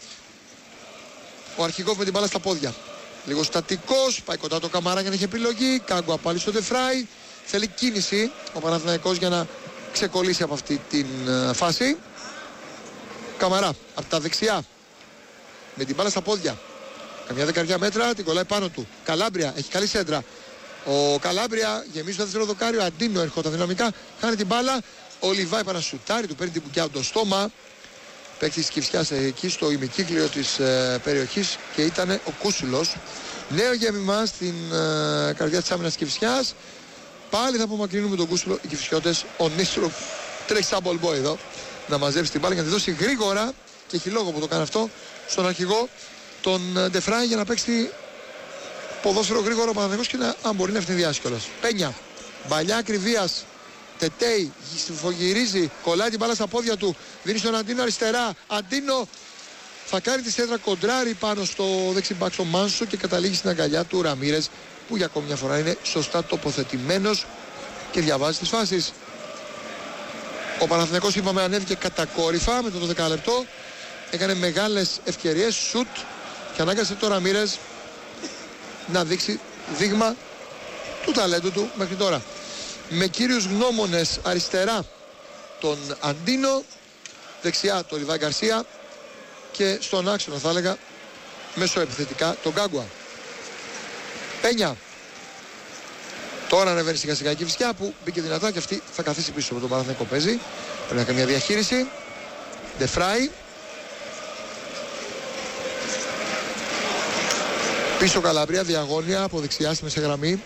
Speaker 2: ο αρχηγός με την μπάλα στα πόδια. Λίγο στατικός, πάει κοντά το Καμαρά για να έχει επιλογή. Κάγκουα πάλι στο Ντεφράι. Θέλει κίνηση ο Παναθηναϊκός για να ξεκολλήσει από αυτή την φάση. Καμαρά από τα δεξιά με την μπάλα στα πόδια. Καμιά δεκαριά μέτρα, την κολλάει πάνω του. Καλάμπρια, έχει καλή σέντρα. Ο Καλάμπρια γεμίζει το δεύτερο δοκάριο. Αντίνο έρχονταν δυναμικά, χάνει την μπάλα. Ο Λιβάη παρασουτάρει, του παίρνει την μπουκιά από το στόμα. Παίκτη της Κηφισιάς εκεί στο ημικύκλιο της περιοχής και ήταν ο Κούσουλος. Νέο γέμιμα στην καρδιά της άμυνας της Κηφισιάς. Πάλι θα απομακρύνουμε τον Κούσουλο οι Κηφισιώτες. Ο Νίστρου τρέχει σαν μπολμπό εδώ να μαζέψει την μπάλα για να τη δώσει γρήγορα, και έχει λόγο που το κάνει αυτό, στον αρχηγό τον Ντεφράι, για να παίξει ποδόσφαιρο γρήγορο ο Παναθηναϊκός και να, αν μπορεί, να ευνηδιάσει κιόλας. Πένια, μπαλιά ακριβίας. Τετέι, γυρίζει, κολλάει την μπάλα στα πόδια του, δίνει στον Αντίνο αριστερά. Αντίνο θα κάνει τη σέντρα, κοντράρει πάνω στο δεξιμπάκ στο Μάνσο και καταλήγει στην αγκαλιά του Ραμίρες, που για ακόμη μια φορά είναι σωστά τοποθετημένος και διαβάζει τις φάσεις. Ο Παναθηναϊκός, είπαμε, ανέβηκε κατακόρυφα με το 12 λεπτό, έκανε μεγάλες ευκαιρίες, σουτ, και ανάγκασε το Ραμίρες να δείξει δείγμα του ταλέντου του μέχρι τώρα. Με κύριους γνώμονες αριστερά τον Αντίνο, δεξιά τον Λιβάη Γκαρσία και στον άξονα, θα έλεγα, μεσοεπιθετικά τον Κάγκουα. Πένια. Τώρα ανεβαίνει σιγά σιγά η Κηφισιά, που μπήκε δυνατά και αυτή θα καθίσει πίσω από τον Παναθηναϊκό παίζει. Πρέπει να κάνει μια διαχείριση. Ντεφράι. Πίσω Καλάμπρια, διαγώνια από δεξιά στη μεσαία γραμμή.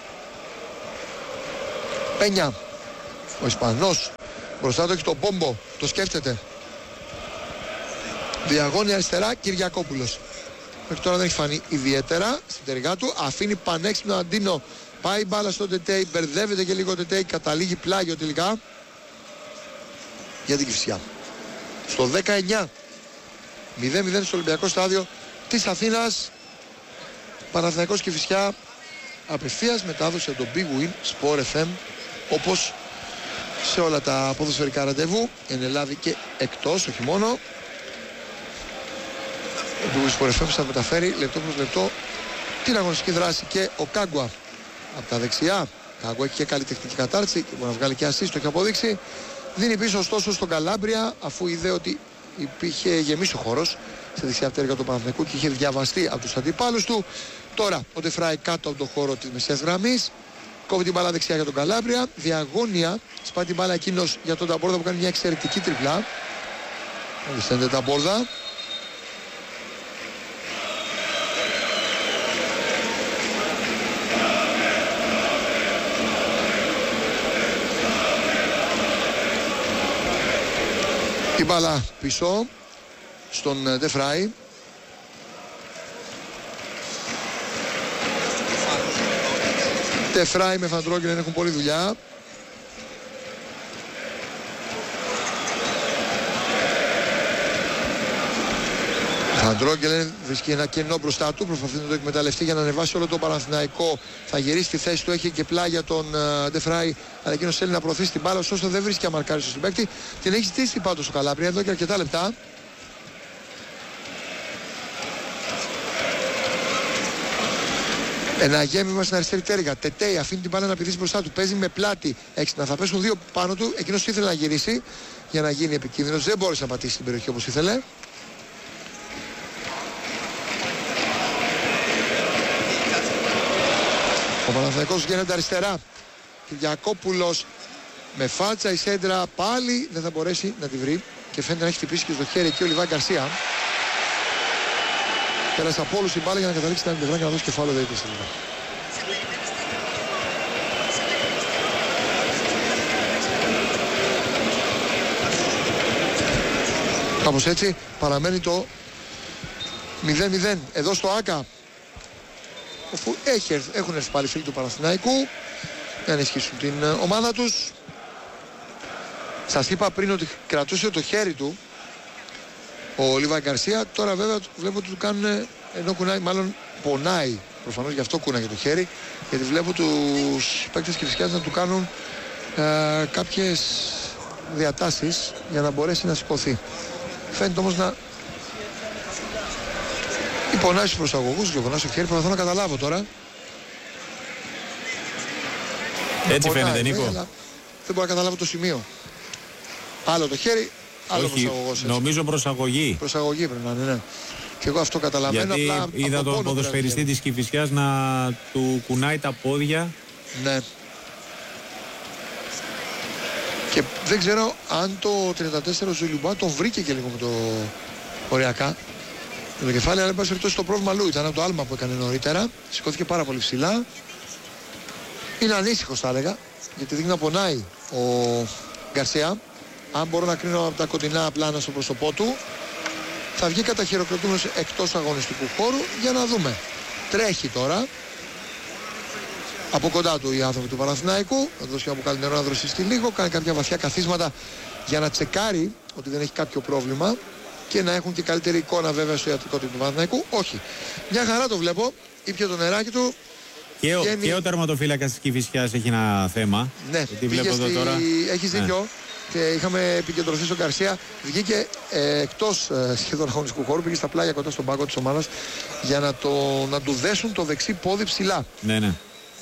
Speaker 2: Πένια. Ο Ισπανός μπροστά του έχει τον Πόμπο, το σκέφτεται. Διαγώνια αριστερά, Κυριακόπουλος. Μέχρι τώρα δεν έχει φανεί ιδιαίτερα στην τεριγά του. Αφήνει πανέξυπνο Αντίνο. Πάει μπάλα στο Τετέι, μπερδεύεται και λίγο ο Τετέι, καταλήγει πλάγιο τελικά για την Κηφισιά. Στο 19, 0-0 στο Ολυμπιακό Στάδιο της Αθήνας. Παναθηναϊκός Κηφισιά, απευθείας μετάδοση από το Big Win Sport FM, όπως σε όλα τα ποδοσφαιρικά ραντεβού εν Ελλάδη και εκτός, όχι μόνο. Ο Big Win Sport FM θα μεταφέρει λεπτό προς λεπτό την αγωνιστική δράση. Και ο Κάγκουα από τα δεξιά. Κάγκουα έχει και καλή τεχνική κατάρτιση και μπορεί να βγάλει και assist, το έχει αποδείξει. Δίνει πίσω ωστόσο στον Καλάμπρια, αφού είδε ότι είχε γεμίσει ο χώρος στη δεξιά πτέρυγα του Παναθηναϊκού και είχε διαβαστεί από τους αντιπάλους του. Τώρα ο Ντεφράι κάτω από τον χώρο της μεσαίας γραμμής, κόβει την μπάλα δεξιά για τον Καλάμπρια, διαγώνια, σπάει την μπάλα εκείνος για τον Ταμπόρδα που κάνει μια εξαιρετική τριπλά. Αντισταίνεται Ταμπόρδα. Η μπάλα πίσω στον Ντεφράι. Ντεφράι με Βαντρόγκελεν έχουν πολλή δουλειά. Φαντρόγκελεν βρίσκει ένα κενό μπροστά του, προσπαθεί να το εκμεταλλευτεί για να ανεβάσει όλο το Παναθηναϊκό. Θα γυρίσει τη θέση του, έχει και πλάγια τον Ντεφράι, αλλά εκείνος θέλει να προωθήσει την μπάλα, ωστόσο δεν βρίσκει αμαρκάρι στο συμπαίκτη. Την έχει στήσει πάντως ο Καλάμπρια εδώ και αρκετά λεπτά. Ένα γέμιμα στην αριστερή τέριγα. Τετέι αφήνει την μπάλα να πηδήσει μπροστά του. Παίζει με πλάτη έξυπνα. Θα πέσουν δύο πάνω του. Εκείνος ήθελε να γυρίσει για να γίνει επικίνδυνος. Δεν μπόρεσε να πατήσει την περιοχή όπως ήθελε. Ο Παναθηναϊκός γίνεται αριστερά. Κυριακόπουλος με φάτσα, η σέντρα πάλι δεν θα μπορέσει να τη βρει και φαίνεται να έχει χτυπήσει και στο χέρι εκεί ο Λιβάη Γκαρσία. Πέρασε από όλους η μπάλα για να καταλήξει την άλλη πλευρά και να δώσει κεφάλαιο δεύτερη σελίδα. Κάπως έτσι παραμένει το 0-0 εδώ στο ΆΚΑ. Αφού έχουν έρθει πάλι φίλοι του Παναθηναϊκού για να ενισχύσουν την ομάδα τους. Σας είπα πριν ότι κρατούσε το χέρι του ο Λίβαη Γκαρσία. Τώρα βέβαια βλέπω ότι του κάνουν, ενώ κουνάει, μάλλον πονάει προφανώς, γι' αυτό κούναγε το χέρι, γιατί βλέπω τους παίκτες Κηφισιάς να του κάνουν κάποιες διατάσεις για να μπορέσει να σηκωθεί. Φαίνεται όμως να πονάει στους προσαγωγούς και πονάει στο χέρι. Προσπαθώ να καταλάβω τώρα.
Speaker 1: Έτσι φαίνεται, Νίκο.
Speaker 2: Δεν μπορώ να καταλάβω το σημείο. Άλλο το χέρι, άλλο προσαγωγός.
Speaker 1: Νομίζω προσαγωγή.
Speaker 2: Προσαγωγή πρέπει να είναι, ναι. Και εγώ αυτό καταλαβαίνω.
Speaker 1: Γιατί
Speaker 2: απλά
Speaker 1: είδα τον ποδοσφαιριστή της Κηφισιάς να του κουνάει τα πόδια. Ναι.
Speaker 2: Και δεν ξέρω αν το 34 Ζουλιουμπά τον βρήκε και λίγο με το οριακά. Το κεφάλι, αλλά εν πάση περιπτώσει το πρόβλημα αλλού ήταν από το άλμα που έκανε νωρίτερα. Σηκώθηκε πάρα πολύ ψηλά. Είναι ανήσυχος θα έλεγα, γιατί δείχνει να πονάει ο Γκαρσία. Αν μπορώ να κρίνω από τα κοντινά πλάνα στο πρόσωπό του, θα βγει καταχειροκροτούμενος εκτός αγωνιστικού χώρου για να δούμε. Τρέχει τώρα από κοντά του οι άνθρωποι του Παναθηναϊκού. Θα δώσει από καλή νερό να δροσιστεί λίγο, κάνει κάποια βαθιά καθίσματα για να τσεκάρει ότι δεν έχει κάποιο πρόβλημα και να έχουν και καλύτερη εικόνα βέβαια στο ιατρικό του Παναθηναϊκού. Όχι. Μια χαρά το βλέπω. Ήπια το νεράκι του.
Speaker 1: Και ο τερματοφύλακας της Κηφισιάς έχει ένα θέμα.
Speaker 2: Ναι,
Speaker 1: βλέπω εδώ τώρα.
Speaker 2: Έχεις δίκιο. Και είχαμε επικεντρωθεί στον Γκαρσία. Βγήκε εκτός σχεδόν αγωνιστικού χώρου. Πήγε στα πλάγια κοντά στον πάγκο της ομάδας για να του δέσουν το δεξί πόδι ψηλά.
Speaker 1: Ναι, ναι.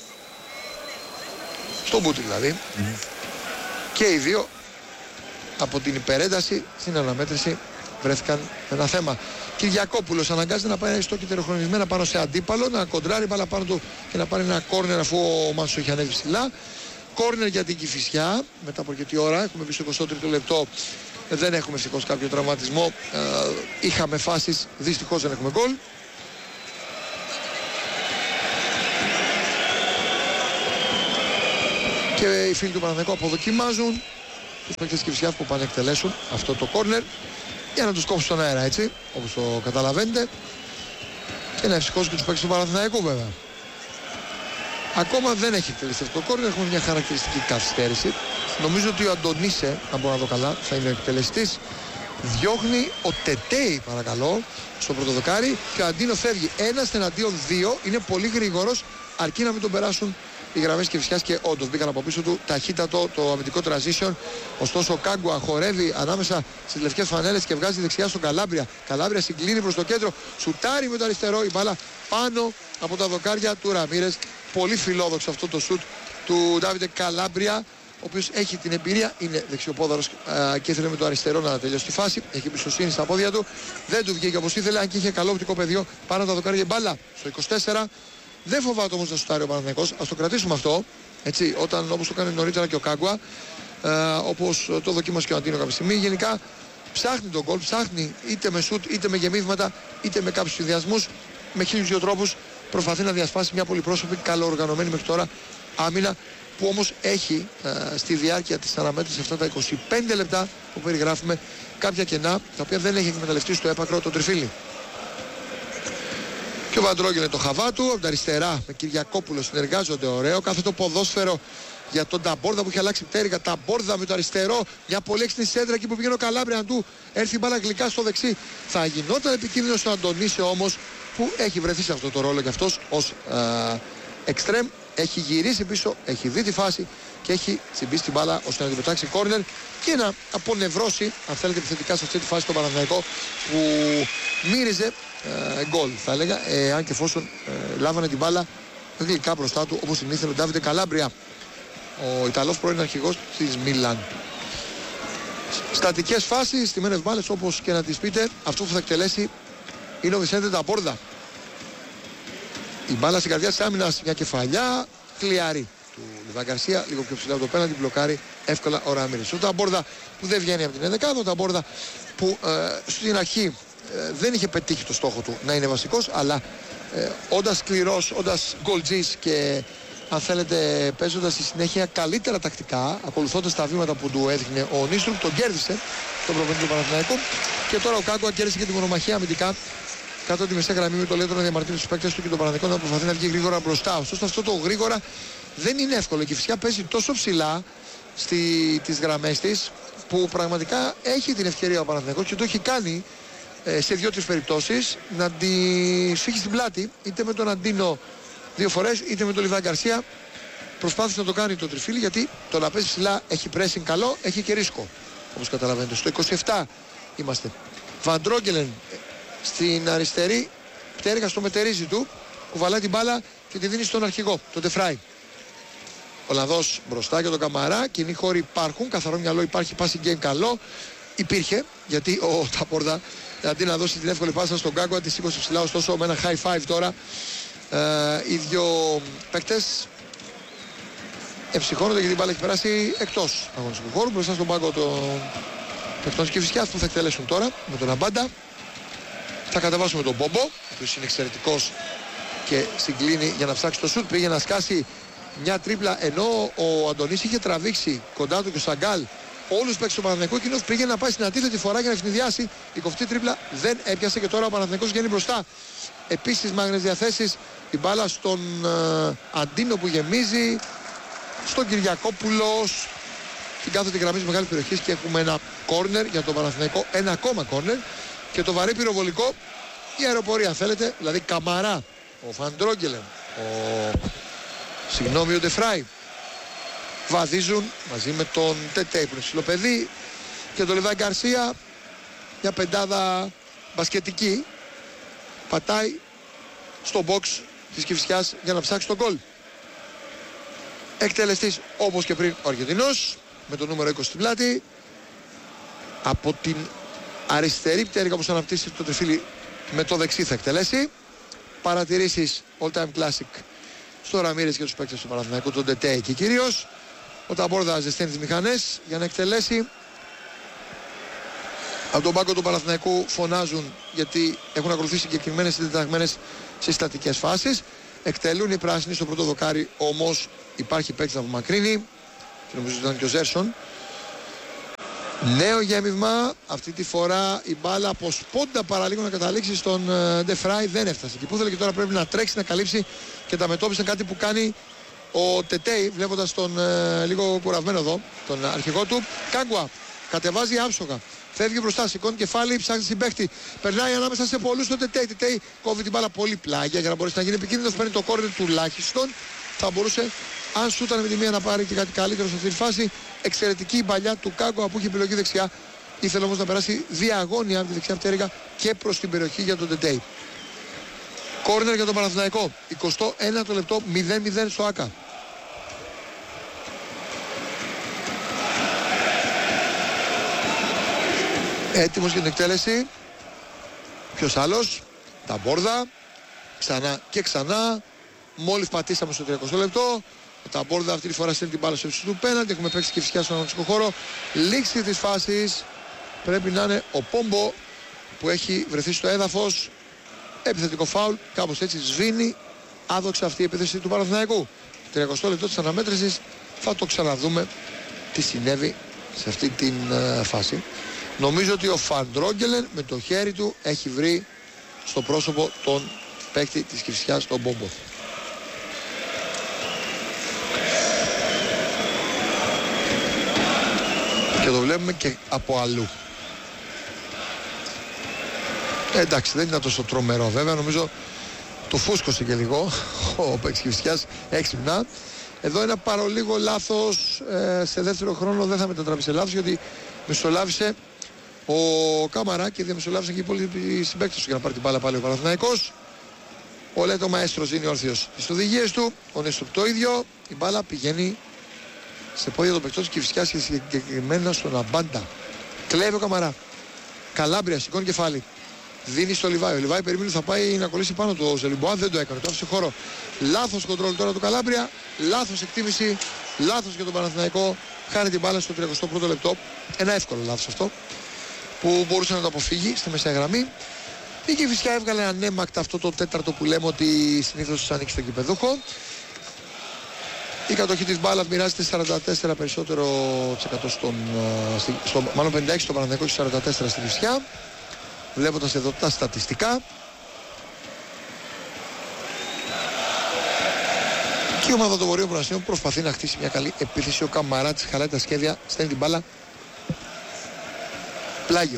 Speaker 2: Στον μπούτι δηλαδή. Και οι δύο από την υπερένταση στην αναμέτρηση βρέθηκαν ένα θέμα. Κυριακόπουλος αναγκάζεται να πάει στο κυτεροχρονισμένα πάνω σε αντίπαλο, να κοντράρει μπάλα πάνω του και να πάρει ένα κόρνερ αφού ο Μάνσο είχε ανέβει ψηλά. Κόρνερ για την Κηφισιά μετά από αρκετή ώρα. Έχουμε μπει στο 23ο λεπτό. Δεν έχουμε ευτυχώς κάποιο τραυματισμό. Είχαμε φάσεις, δυστυχώς δεν έχουμε γκολ. Και οι φίλοι του Παναθηναϊκού αποδοκιμάζουν τους παίκτες της Κηφισιάς που πάνε εκτελέσουν αυτό το κόρνερ για να τους κόψουν στον αέρα, έτσι, όπως το καταλαβαίνετε, και να ευσυχώσουν και τους παίκτες του Παναθηναϊκού βέβαια. Ακόμα δεν έχει εκτελεστεί αυτό το κόρνερ, έχουμε μια χαρακτηριστική καθυστέρηση. Νομίζω ότι ο Αντωνίσε, αν μπορώ να δω καλά, θα είναι ο εκτελεστής. Διώχνει ο Τετέι, παρακαλώ, στο πρώτο δοκάρι και ο Αντίνο φεύγει. Ένας εναντίον δύο, είναι πολύ γρήγορος, αρκεί να μην τον περάσουν οι γραμμές Κηφισιάς και όντως μπήκαν από πίσω του ταχύτατο το αμυντικό transition. Ωστόσο ο Κάγκουα χορεύει ανάμεσα στις λευκές φανέλες και βγάζει δεξιά στον Καλάμπρια. Καλάμπρια συγκλίνει προς το κέντρο, σουτάρει με το αριστερό, η μπάλα πάνω από τα δοκάρια του Ραμίρες. Πολύ φιλόδοξο αυτό το σουτ του Ντάβιντε Καλάμπρια, ο οποίος έχει την εμπειρία, είναι δεξιοπόδαρος και ήθελε με το αριστερό να τελειώσει τη φάση. Έχει εμπιστοσύνη στα πόδια του, δεν του βγήκε όπως ήθελε, αν και είχε καλό οπτικό πεδίο πάνω από τα δοκάρια. Μπάλα στο 24. Δεν φοβάται όμως να σουτάρει ο Παναθηναϊκός. Ας το κρατήσουμε αυτό. Έτσι, όταν όπως το κάνει νωρίτερα και ο Κάγκουα, όπως το δοκίμασε και ο Αντίνο κάποια στιγμή. Γενικά ψάχνει τον γκολ, ψάχνει είτε με σουτ, είτε με γεμίσματα, είτε με κάποιους συνδυασμούς. Με 1002 τρόπους προσπαθεί να διασπάσει μια πολυπρόσωπη, καλοοργανωμένη μέχρι τώρα άμυνα, που όμως έχει στη διάρκεια της αναμέτρησης αυτά τα 25 λεπτά που περιγράφουμε κάποια κενά, τα οποία δεν έχει εκμεταλλευτεί στο έπακρο το Τριφύλι. Και ο Βαντρόγγελεν το χαβά του. Από τα αριστερά με Κυριακόπουλο συνεργάζονται ωραίο. Κάθε το ποδόσφαιρο για τον Ταμπόρδα που έχει αλλάξει πτέρυγα. Ταμπόρδα με το αριστερό. Μια πολύ έξυπνη σέντρα εκεί που πηγαίνει ο Καλάμπρια του. Έρθει η μπάλα γλυκά στο δεξί. Θα γινόταν επικίνδυνο στον Αντωνίσε όμως, που έχει βρεθεί σε αυτό το ρόλο και αυτός ως εξτρέμ. Έχει γυρίσει πίσω, έχει δει τη φάση και έχει τσιμπήσει την μπάλα ώστε να την πετάξει κόρνερ και να απονευρώσει, αν θέλετε, επιθετικά σε αυτή τη φάση τον Παναθηναϊκό που μύριζε γκολ, θα έλεγα, αν και εφόσον λάβανε την μπάλα γλυκά μπροστά του, όπως συνήθελε ο Ντάβιντε Καλάμπρια, ο Ιταλός πρώην αρχηγός της Μίλαν. Στατικές φάσεις, στημένες μπάλες, όπως και να τις πείτε, αυτό που θα εκτελέσει είναι ο Βισέντε Ταμπόρδα. Η μπάλα στην καρδιά της άμυνας, μια κεφαλιά κλιάρη του Λιβάη Γκαρσία, λίγο πιο ψηλά από το πέναντι, μπλοκάρει εύκολα ο Ραμίρες. Ο Ταμπόρδα που δεν βγαίνει από την 11, ο Ταμπόρδα που στην αρχή δεν είχε πετύχει το στόχο του να είναι βασικός, αλλά όντας σκληρός, όντας γκολτζής και αν θέλετε παίζοντας στη συνέχεια καλύτερα τακτικά, ακολουθώντας τα βήματα που του έδειχνε ο Νίστρουπ, τον κέρδισε τον προπονητή του Παναθηναϊκού. Και τώρα ο Κάγκουα κέρδισε και τη μονομαχία αμυντικά κάτω από τη μεσαία γραμμή με το Λέοντρο να διαμαρτύρει τους παίκτες του και τον Παναθηναϊκό να προσπαθεί να βγει γρήγορα μπροστά. Ωστόσο αυτό το γρήγορα δεν είναι εύκολο και φυσικά παίζει τόσο ψηλά στις γραμμές της που πραγματικά έχει την ευκαιρία ο Παναθηναϊκός και το έχει κάνει σε 2-3 περιπτώσεις να τη σφίξει στην πλάτη, είτε με τον Αντίνο 2 φορές είτε με τον Λιβάη Γκαρσία. Προσπάθησε να το κάνει το τριφύλι, γιατί το να παίζει ψηλά έχει pressing καλό, έχει και ρίσκο, όπως καταλαβαίνετε. Στο 27 είμαστε. Βαντρόγγελεν στην αριστερή πτέρυγα στο μετερίζι του, κουβαλάει την μπάλα και τη δίνει στον αρχηγό, τον Ντεφράι. Ο Ολλανδός μπροστά για τον Καμαρά, κοινοί χώροι υπάρχουν, καθαρό μυαλό υπάρχει, passing game καλό. Υπήρχε, γιατί ο Ταμπόρδα αντί να δώσει την εύκολη πάσα στον Κάγκουα, τη σήκωσε ψηλά, ωστόσο με ένα high five τώρα οι δύο παίκτες εψυχώνονται γιατί η μπάλα έχει περάσει εκτός αγωνιστικού χώρου, μπροστά στον πάγκο των παικτών της Κηφισιάς που θα εκτελέσουν τώρα με τον Αμπάντα. Θα κατεβάσουμε τον Μπόμπο, ο οποίος είναι εξαιρετικός και συγκλίνει για να ψάξει το σουτ. Πήγε να σκάσει μια τρίπλα ενώ ο Αντωνής είχε τραβήξει κοντά του και ο Σαγκάλ όλους τους παίκτες του Παναθηναϊκού. Εκείνος πήγε να πάει στην αντίθετη φορά για να ευνηδιάσει. Η κοφτή τρίπλα δεν έπιασε και τώρα ο Παναθηναϊκός βγαίνει μπροστά. Επίσης μάγνες διαθέσεις, η μπάλα στον Αντίνο που γεμίζει, στον Κυριακόπουλο, στην κάθετη γραμμή της μεγάλης περιοχής και έχουμε ένα κόρνερ για τον Παναθηναϊκό, ένα ακόμα κόρνερ και το βαρύ πυροβολικό, η αεροπορία αν θέλετε, δηλαδή Καμαρά, ο Βαντρόγγελεν, ο Ντεφράι βαδίζουν μαζί με τον Τετέι που είναι ψηλοπαιδί και τον Λιβάη Γκαρσία, μια πεντάδα μπασκετική πατάει στο box της Κηφισιάς για να ψάξει τον γκολ. Εκτελεστής όπως και πριν ο Αργεντινός με το νούμερο 20 στην πλάτη, από την αριστερή πτέρυγα όπως αναπτύσσει το τριφύλι με το δεξί θα εκτελέσει. Παρατηρήσεις all time classic στο Ραμίρες και τους παίκτες του Παναθηναϊκού, τον Τετέι και κυρίως ο Ταμπόρδα ζεσταίνει τις μηχανές για να εκτελέσει. Από τον πάγκο του Παναθηναϊκού φωνάζουν γιατί έχουν ακολουθήσει συγκεκριμένες συντεταγμένες συστατικές φάσεις. Εκτελούν οι πράσινοι στο πρώτο δοκάρι, όμως υπάρχει παίκτης να απομακρύνει και νομίζω ότι ήταν και ο Ζέρσον. Νέο γέμισμα, αυτή τη φορά η μπάλα από σπόντα παραλίγο να καταλήξει στον Ντεφράι, δεν έφτασε. Και που ήθελε και τώρα πρέπει να τρέξει, να καλύψει και τα μετώπισε, κάτι που κάνει ο Τετέι, βλέποντας τον λίγο κουρασμένο εδώ, τον αρχηγό του. Κάγκουα κατεβάζει άψογα, φεύγει μπροστά, σηκώνει κεφάλι, ψάχνει συμπαίχτη. Περνάει ανάμεσα σε πολλούς τον Τετέι. Τετέι κόβει την μπάλα πολύ πλάγια για να μπορέσει να γίνει επικίνδυνος. Παίρνει το κόρνερ τουλάχιστον. Θα μπορούσε, αν σούταν με τη μία, να πάρει και κάτι καλύτερο σε αυτή τη φάση. Εξαιρετική η παλιά του Κάγκουα που είχε επιλογή δεξιά. Ήθελε όμως να περάσει διαγώνια από τη δεξιά πτέρυγα και προς την περιοχή για τον Τετέι. Κόρνερ για τον Παναθηναϊκό. 21ο λεπτό, 0-0 στο ΆΚΑ. Έτοιμος για την εκτέλεση. Ποιος άλλος? Ταμπόρδα. Ξανά και ξανά. Μόλις πατήσαμε στο 30 λεπτό. Ο Ταμπόρδα αυτή τη φορά στέλνει την μπάλα στο ύψος του πέναντι. Έχουμε παίξει και φυσικά στον αγωνιστικό χώρο. Λήξη της φάσης πρέπει να είναι ο Πόμπο που έχει βρεθεί στο έδαφος. Επιθετικό φάουλ. Κάπως έτσι σβήνει άδοξα αυτή η επίθεση του Παναθηναϊκού. 30 λεπτό της αναμέτρησης. Θα το ξαναδούμε τι συνέβη σε αυτή την φάση. Νομίζω ότι ο Βαντρόγγελεν με το χέρι του έχει βρει στο πρόσωπο τον παίκτη της Κηφισιάς, τον Μπόμπο. Και το βλέπουμε και από αλλού. Εντάξει, δεν ήταν τόσο τρομερό βέβαια, νομίζω το φούσκωσε και λίγο ο παίκτης Κηφισιάς έξυπνα. Εδώ ένα παρολίγο λάθος σε δεύτερο χρόνο δεν θα μετατραπεί σε λάθος, γιατί μεσολάβησε ο Κάμαρα και διαμεσολάβησε και οι υπόλοιποι συμπαίκτες του για να πάρει την μπάλα πάλι ο Παναθηναϊκός. Ο Λέτο Μαέστρος είναι όρθιος στις οδηγίες του, ο Νέστροπ το ίδιο. Η μπάλα πηγαίνει σε πόδια των παικτών της Κηφισιάς και συγκεκριμένα στον Αμπάντα. Κλέβει ο Καμαρά. Καλάμπρια, σηκώνει κεφάλι. Δίνει στο Λιβάη. Ο Λιβάη περιμένει θα πάει να κολλήσει πάνω του. Ο Ζελιμποά δεν το έκανε. Το άφησε χώρο. Λάθος κοντρόλ τώρα του Καλάμπρια. Λάθος εκτίμηση. Λάθος για τον Παναθηναϊκό. Χάνει την μπάλα στο 31ο λεπτό. Ένα εύκολο λάθος αυτό που μπορούσε να το αποφύγει στη μεσαία γραμμή. Η Κηφισιά έβγαλε ανέμακτα αυτό το τέταρτο που λέμε ότι συνήθως ανοίξει στον κυπεδούχο. Η κατοχή της μπάλας μοιράζεται 44 περισσότερο μάλλον 56 στο Παναθηναϊκό και 44 στη Κηφισιά. Βλέποντας εδώ τα στατιστικά. Και η ομάδα των Βορείων Πρασίνων προσπαθεί να χτίσει μια καλή επίθεση. Ο Καμαράτης χαλάει τα σχέδια, στέλνει την μπάλα πλάγιο.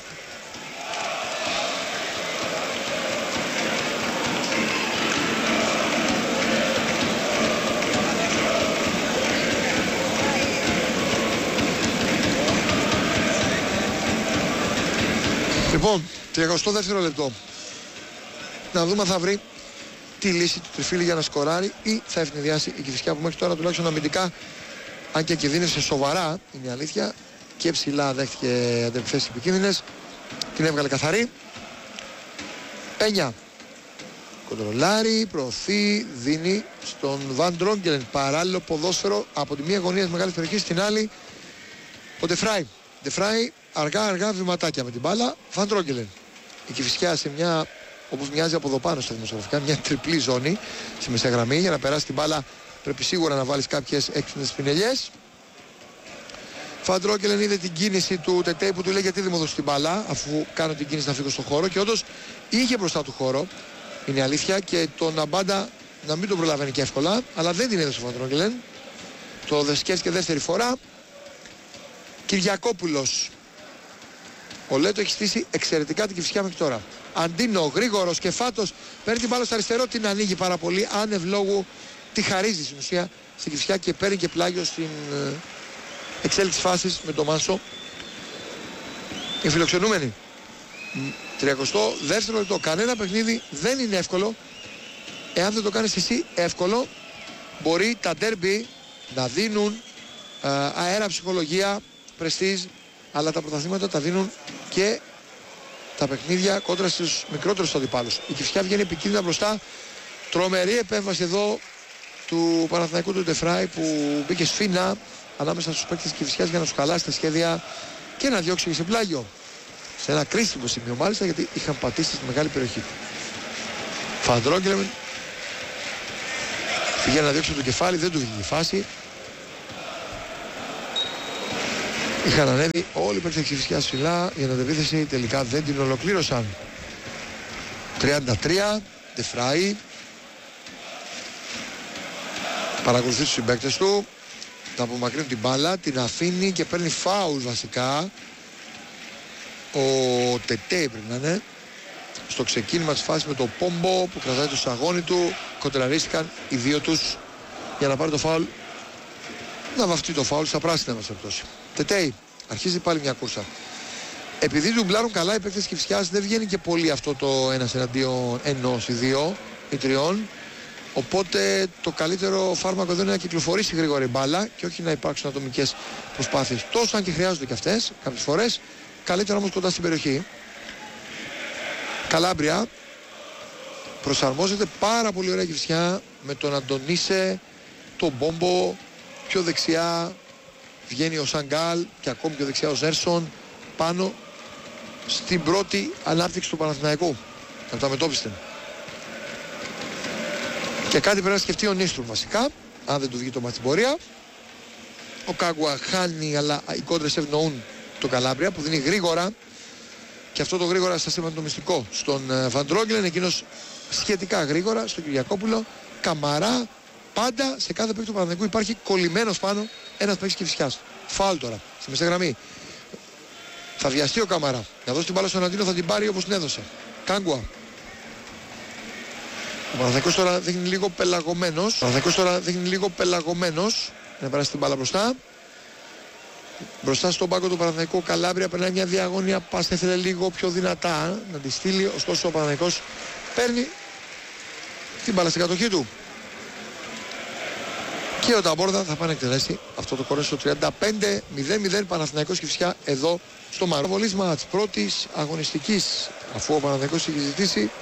Speaker 2: Λοιπόν, 32ο λεπτό. Να δούμε αν θα βρει τη λύση του Τριφύλη για να σκοράρει ή θα ευνηδιάσει η Κηφισιά που μέχρι τώρα τουλάχιστον αμυντικά, αν και κινδύνευσε σοβαρά, είναι η αλήθεια, και ψηλά δέχτηκε αντεπιθέσεις επικίνδυνες, την έβγαλε καθαρή. Πένια κοντρολάρει, προωθεί, δίνει στον Βαν Ντρόγκελεν παράλληλο ποδόσφαιρο από τη μία γωνία της μεγάλης περιοχής στην άλλη ο Ντεφράι αργά βηματάκια με την μπάλα. Βαν Ντρόγκελεν. Η Κηφισιά σε μια, όπως μοιάζει από εδώ πάνω στα δημοσιογραφικά, μια τριπλή ζώνη στη μεσαία γραμμή. Για να περάσει την μπάλα πρέπει σίγουρα να βάλεις κάποιες έξυπνες πινελιές. Βαν Ντρόγκελεν είδε την κίνηση του Τετέι που του λέει γιατί δεν μου δώσει την μπάλα αφού κάνω την κίνηση να φύγω στον χώρο, και όντως είχε μπροστά του χώρο, είναι αλήθεια, και τον Αμπάντα να μην τον προλαβαίνει και εύκολα, αλλά δεν την έδωσε ο Βαν Ντρόγκελεν. Το σκέφτηκε δεύτερη φορά. Κυριακόπουλος. Ο Λέτο έχει στήσει εξαιρετικά την Κηφισιά μέχρι τώρα. Αντίνο, γρήγορος και φάτος, παίρνει την μπάλα στο αριστερό, την ανοίγει πάρα πολύ, άνευ λόγου, τη χαρίζει στην ουσία στην Κηφισιά και παίρνει και πλάγιο στην εξέλιξη φάσης με τον Μάνσο. Οι φιλοξενούμενοι. 32ο λεπτό. Κανένα παιχνίδι δεν είναι εύκολο. Εάν δεν το κάνεις εσύ εύκολο, μπορεί τα ντέρμπι να δίνουν αέρα, ψυχολογία, πρεστίζ, αλλά τα πρωταθλήματα τα δίνουν και τα παιχνίδια κόντρα στους μικρότερους αντιπάλους. Η Κηφισιά βγαίνει επικίνδυνα μπροστά. Τρομερή επέμβαση εδώ του Παναθηναϊκού του Ντεφράι που μπήκε σφίνα ανάμεσα στους παίκτες της Κηφισιάς για να τους χαλάσει τα σχέδια και να διώξει και σε πλάγιο. Σε ένα κρίσιμο σημείο μάλιστα, γιατί είχαν πατήσει στη μεγάλη περιοχή. Βαν Ντρόγκελεν πήγε να διώξει το κεφάλι, δεν του βγήκε η φάση. Είχαν ανέβει όλοι οι παίκτες της Κηφισιάς ψηλά για την αντεπίθεση, τελικά δεν την ολοκλήρωσαν. 33, Ντεφράι. Παρακολουθεί τους συμπαίκτες του, τα απομακρύνουν την μπάλα, την αφήνει και παίρνει φάουλ βασικά. Ο Τετέι πρέπει να είναι. Στο ξεκίνημα της φάσης με το Πόμπο που κρατάει το σαγόνι του, κοντραρίστηκαν οι δύο τους για να πάρει το φάουλ, να βαφτεί το φάουλ στα πράσινα μας περιπτώσει. Τετέι, αρχίζει πάλι μια κούρσα. Επειδή ντουμπλάρουν καλά οι παίκτες της Κηφισιάς, δεν βγαίνει και πολύ αυτό το ένας εναντίον ενός ή δύο ή τριών. Οπότε το καλύτερο φάρμακο εδώ είναι να κυκλοφορήσει γρήγορα η μπάλα και όχι να υπάρξουν ατομικές προσπάθειες. Τόσο αν και χρειάζονται και αυτές κάποιες φορές, καλύτερα όμως κοντά στην περιοχή. Καλάμπρια. Προσαρμόζεται πάρα πολύ ωραία η Κηφισιά με τον Αντωνίσε, τον Μπόμπο, πιο δεξιά βγαίνει ο Σαγκάλ και ακόμη πιο δεξιά ο Ζέρσον πάνω στην πρώτη ανάπτυξη του Παναθηναϊκού από τα μετώπιστεν. Και κάτι πρέπει να σκεφτεί ο Νίστρου βασικά, αν δεν του βγει το μάτι στην πορεία. Ο Κάγκουα χάνει, αλλά οι κόντρες ευνοούν τον Καλάμπρια που δίνει γρήγορα, και αυτό το γρήγορα σας είπαμε το μυστικό στον Βαν Ντρόγκελεν. Εκείνος σχετικά γρήγορα στον Κυριακόπουλο. Καμαρά, πάντα σε κάθε παίκτη του Παναθηναϊκού υπάρχει κολλημένος πάνω ένας παίκτης Κηφισιάς. Φάουλ τώρα, στη μεσαία γραμμή. Θα βιαστεί ο Καμαρά. Να δώσει την μπάλα στον Αντίνο, θα την πάρει όπως την έδωσε. Κάγκουα. Ο Παναθηναϊκός τώρα δείχνει λίγο πελαγωμένος. Να περάσει την μπάλα μπροστά. Μπροστά στον πάγκο του Παναθηναϊκού ο Καλάμπρια περνάει μια διαγώνια πάσα, ήθελε λίγο πιο δυνατά να τη στείλει, ωστόσο ο Παναθηναϊκός παίρνει την μπάλα στην κατοχή του. Και ο Ταμπόρδα θα πάει να εκτελέσει αυτό το κόρνερ στο 35-0-0 Παναθηναϊκός Κηφισιά εδώ στο Μαρό. Βολής μάτς πρώτης αγωνιστικής, αφού ο Παναθηναϊκός έχει ζητήσει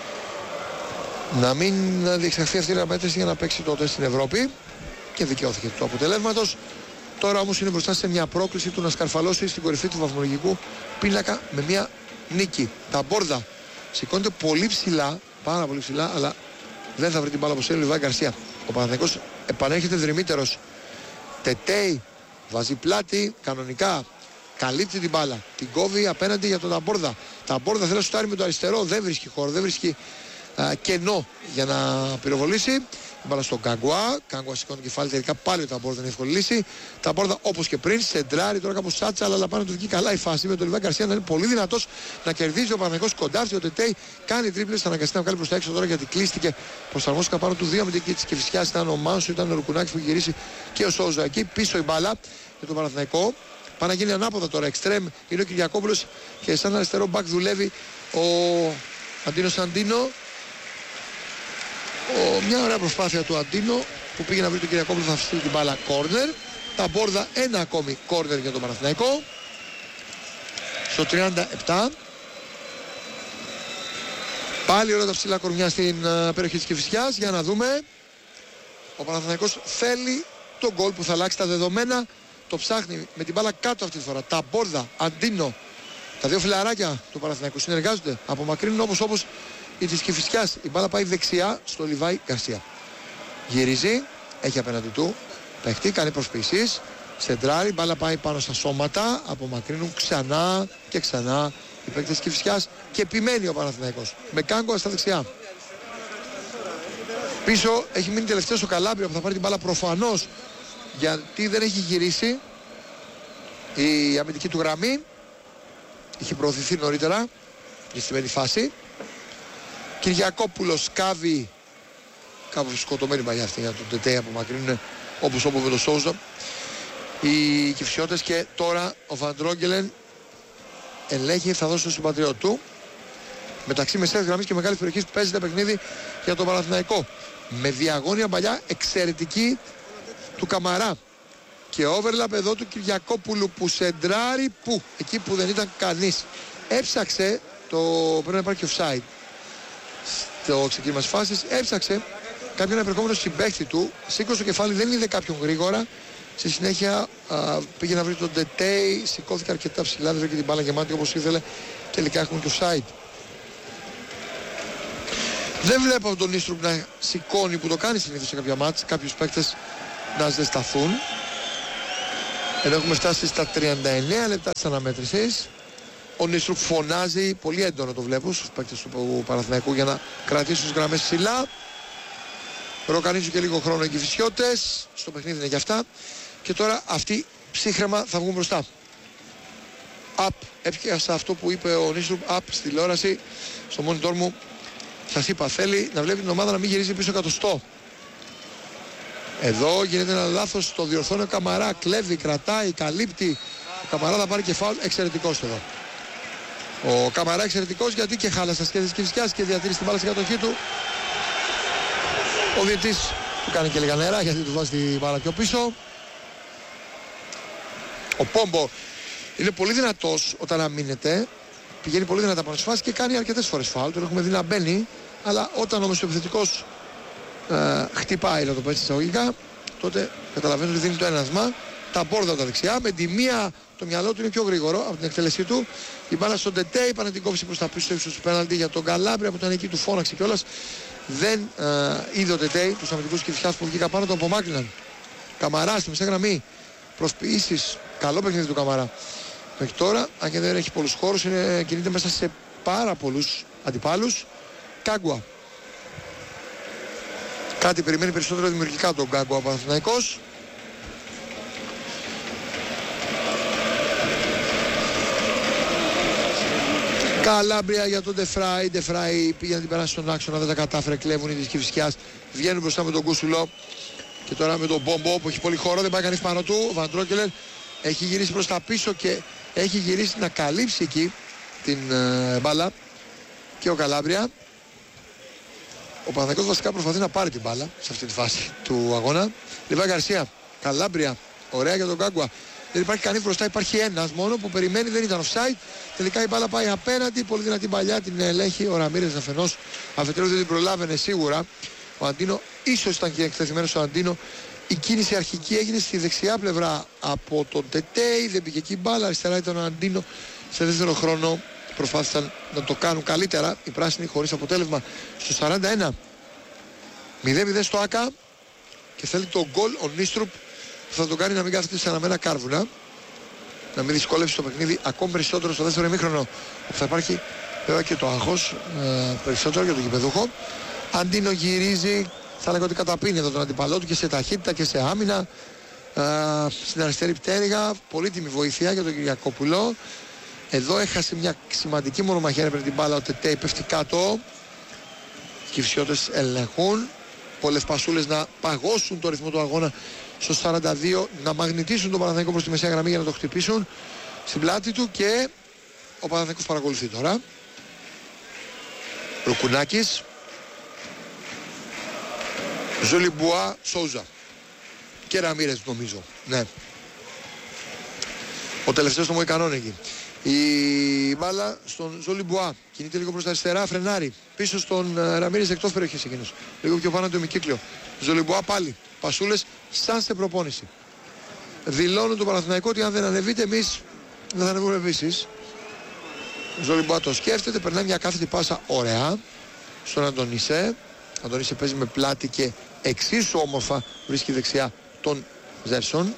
Speaker 2: να μην διεξαχθεί αυτή η αναμέτρηση για να παίξει τότε στην Ευρώπη και δικαιώθηκε του αποτελέσματος. Τώρα όμως είναι μπροστά σε μια πρόκληση του να σκαρφαλώσει στην κορυφή του βαθμολογικού πίνακα με μια νίκη. Ταμπόρδα σηκώνεται πολύ ψηλά, πάρα πολύ ψηλά, αλλά δεν θα βρει την μπάλα όπως θέλει ο Λιβάη Γκαρσία. Ο Παναθηναϊκός επανέρχεται δρυμύτερος. Τετέι βάζει πλάτη, κανονικά καλύπτει την μπάλα, την κόβει απέναντι για τον Ταμπόρδα. Ταμπόρδα θέλει να σουτάρει με το αριστερό, δεν βρίσκει χώρο, δεν βρίσκει κενό για να πυροβολήσει. Μπάλα στον Κάγκουα. Κάγκουα σηκώνει το κεφάλι, τελικά πάλι ο Ταμπόρδα είναι εύκολη λύση. Ταμπόρδα όπως και πριν, σεντράρει τώρα κάπως σάτσα, αλλά πάνω του βγει καλά η φάση με τον Λιβάη Γκαρσία να είναι πολύ δυνατός να κερδίζει ο Παναθηναϊκός κοντά. Ο Τετέι κάνει τρίπλες, θα αναγκαστεί να βγάλει προς τα έξω τώρα γιατί κλείστηκε. Προσαρμόστηκαν πάνω του δύο με την της Κηφισιάς. Ήταν ο Μάνσου, ήταν ο Ρουκουνάκης που είχε γυρίσει και ο Σόουζα εκεί. Πίσω η μπάλα για τον Παναθηναϊκό. Πάει να γίνει ανάποδα τώρα. Εξτρέμ είναι ο Κυριακόπουλος και σαν αριστερό μπακ δουλεύει ο Αντίνο. Μια ωραία προσπάθεια του Αντίνο που πήγε να βρει τον Κυριακόπουλο, θα στείλει την μπάλα κόρνερ. Ταμπόρδα, ένα ακόμη κόρνερ για τον Παναθηναϊκό στο 37. Πάλι όλα τα ψηλά κορμιά στην περιοχή της Κηφισιάς. Για να δούμε. Ο Παναθηναϊκός θέλει τον γκολ που θα αλλάξει τα δεδομένα. Το ψάχνει με την μπάλα κάτω αυτή τη φορά. Ταμπόρδα, Αντίνο. Τα δύο φιλαράκια του Παναθηναϊκού συνεργάζονται. Απομακρύνουν όπως η της Κηφισιάς. Η μπάλα πάει δεξιά στο Λιβάη Γκαρσία. Γυρίζει, έχει απέναντι του παίχτη, κάνει προσποιήσεις. Σεντράρει, η μπάλα πάει πάνω στα σώματα. Απομακρύνουν ξανά και ξανά οι παίκτες της Κηφισιάς και επιμένει ο Παναθηναϊκός. Με Κάγκο στα δεξιά. Πίσω έχει μείνει τελευταίος ο Καλάμπρια που θα πάρει την μπάλα προφανώς γιατί δεν έχει γυρίσει η αμυντική του γραμμή. Είχε προωθηθεί νωρίτερα στη σημερινή φάση. Κυριακόπουλος κάβει, κάπως σκοτωμένη παλιά αυτή για τον Τετέι, απομακρύνουν όπως με το Σόουζα οι Κηφισιώτες. Και τώρα ο Βαντρόγκελεν ελέγχει, θα δώσει στον συμπατριώτη του. Μεταξύ μεσαίας γραμμής και μεγάλης περιοχής παίζεται παιχνίδι για τον Παναθηναϊκό με διαγώνια παλιά εξαιρετική του Καμαρά και overlap εδώ του Κυριακόπουλου που σεντράρει εκεί που δεν ήταν κανείς. Έψαξε πρέπει να υπάρχει offside στο ξεκίνημα της φάσης, έψαξε κάποιον επερχόμενο συμπαίχτη του, σήκωσε το κεφάλι, δεν είδε κάποιον γρήγορα. Στη συνέχεια πήγε να βρει τον Τετέι, σηκώθηκε αρκετά ψηλά, δεν βρήκε την μπάλα γεμάτη όπως ήθελε. Τελικά έχουμε και offside. Δεν βλέπω τον Νίστρουπ να σηκώνει που το κάνει συνήθως σε κάποια μάτς, κάποιους παίκτες να ζεσταθούν. Εδώ έχουμε φτάσει στα 39 λεπτά της αναμέτρησης. Ο Νίστρουπ φωνάζει, πολύ έντονο το βλέπω στους παίκτες του Παναθηναϊκού για να κρατήσουν τις γραμμές ψηλά. Ροκανίζουν και λίγο χρόνο οι Κηφισιώτες, στο παιχνίδι είναι για αυτά. Και τώρα αυτοί ψύχρεμα θα βγουν μπροστά. Έπιασα αυτό που είπε ο Νίστρουπ, στη τηλεόραση, στο monitor μου. Σας είπα, θέλει να βλέπει την ομάδα να μην γυρίζει πίσω εκατοστό. Εδώ γίνεται ένα λάθος, το διορθώνει ο Καμαρά, κλέβει, κρατάει, καλύπτει. Ο Καμαρά θα πάρει και φάουλ, εξαιρετικός εδώ. Ο Καμαρά εξαιρετικός γιατί και χάλασε σχέδια της Κηφισιάς και διατήρησε την μπάλα στην κατοχή του. Ο διαιτής του κάνει και λίγα νερά γιατί του βάζει την μπάλα πιο πίσω. Ο Πόμπο είναι πολύ δυνατός όταν αμήνεται. Πηγαίνει πολύ δυνατά πάνω στη φάση και κάνει αρκετές φορές φάουλ. Τον έχουμε δει να μπαίνει. Αλλά όταν όμως ο επιθετικός χτυπάει, να το πω έτσι εισαγωγικά, τότε καταλαβαίνω ότι δίνει το ένασμα. Ταμπόρδα τα δεξιά. Με τη μία το μυαλό του είναι πιο γρήγορο από την εκτέλεσή του. Η μπάλα στον Τετέι, πάνε την κόψει προς τα πίσω στο ύψος του πέναλτι για τον Καλάμπρια που ήταν εκεί, του φώναξε κιόλας. Δεν είδε ο Τετέι τους αμυντικούς Κηφισιάς που βγήκαν πάνω, τον απομάκρυναν. Καμαρά στη μεσαία γραμμή. Προσποιήσεις. Καλό παιχνίδι του Καμαρά. Μέχρι τώρα, αν και δεν έχει πολλούς χώρους, κινείται μέσα σε πάρα πολλούς αντιπάλους. Κάγκουα. Κάτι περιμένει περισσότερο δημιουργικά τον Γκάγκο ο Παναθηναϊκός. Καλάμπρια για τον Ντεφράι. Ντεφράι πήγε να την περάσει στον άξονα, δεν τα κατάφερε. Κλέβουν οι της Κηφισιάς. Βγαίνουν μπροστά με τον Κούσουλο. Και τώρα με τον Μπόμπο που έχει πολύ χώρο, δεν πάει κανείς πάνω του. Ο Βαν Ντρόγκελερ έχει γυρίσει προς τα πίσω και έχει γυρίσει να καλύψει εκεί την μπάλα. Και ο Καλάμπρια. Ο Παναθηναϊκός βασικά προσπαθεί να πάρει την μπάλα σε αυτή τη φάση του αγώνα. Λιβάη Γκαρσία. Καλάμπρια. Ωραία για τον Γκάγκουα. Δεν υπάρχει κανείς μπροστά, υπάρχει ένας μόνο που περιμένει, δεν ήταν offside. Τελικά η μπάλα πάει απέναντι, πολύ δυνατή παλιά, την ελέγχει ο Ραμίρες αφενός. Αφετέρου δεν την προλάβαινε σίγουρα. Ο Αντίνο, ίσως ήταν και εκτεθειμένος ο Αντίνο. Η κίνηση αρχική έγινε στη δεξιά πλευρά από τον Τετέι, δεν πήγε εκεί μπάλα. Αριστερά ήταν ο Αντίνο. Σε δεύτερο χρόνο προσπάθησαν να το κάνουν καλύτερα οι πράσινοι χωρίς αποτέλεσμα. Στο 41, 0-0 στο ΆΚΑ και θέλει το γκολ ο Νίστρουπ που θα το κάνει να μην κάθεται σε αναμένα κάρβουνα, να μην δυσκόλεψει το παιχνίδι ακόμη περισσότερο στο δεύτερο ημίχρονο, όπου θα υπάρχει βέβαια και το άγχος περισσότερο για τον γηπεδούχο. Αντίνο γυρίζει, θα λέγω ότι καταπίνει εδώ τον αντιπαλό του και σε ταχύτητα και σε άμυνα. Στην αριστερή πτέρυγα, πολύτιμη βοήθεια για τον Κυριακόπουλο. Εδώ έχασε μια σημαντική μονομαχία πριν την μπάλα, ο Τετέι πέφτει κάτω. Οι Κυφσιώτες ελεγχούν. Πολλές πασούλες να παγώσουν το ρυθμό του αγώνα στο 42, να μαγνητήσουν τον Παναθηναϊκό προς τη μεσαία γραμμή για να το χτυπήσουν στην πλάτη του και ο Παναθηναϊκός παρακολουθεί τώρα. Ρουκουνάκης, Ζολιμπουά, Σόουζα και Ραμίρες νομίζω. Ναι. Ο τελευταίος των Μοϊκανών εκεί. Η μπάλα στον Ζολιμπουά. Κινείται λίγο προς τα αριστερά, φρενάρει. Πίσω στον Ραμίρες εκτός περιοχής εκείνος. Λίγο πιο πάνω το ημικύκλιο. Ζολιμπουά πάλι. Πασούλες σαν σε προπόνηση. Δηλώνουν το Παναθηναϊκό ότι αν δεν ανεβείτε εμείς δεν θα ανεβούμε επίσης. Ζολιμπουά το σκέφτεται, περνάει μια κάθετη πάσα ωραία στον Αντωνίσε. Αντωνίσε παίζει με πλάτη και εξίσου όμορφα βρίσκει δεξιά τον Ζέρσον.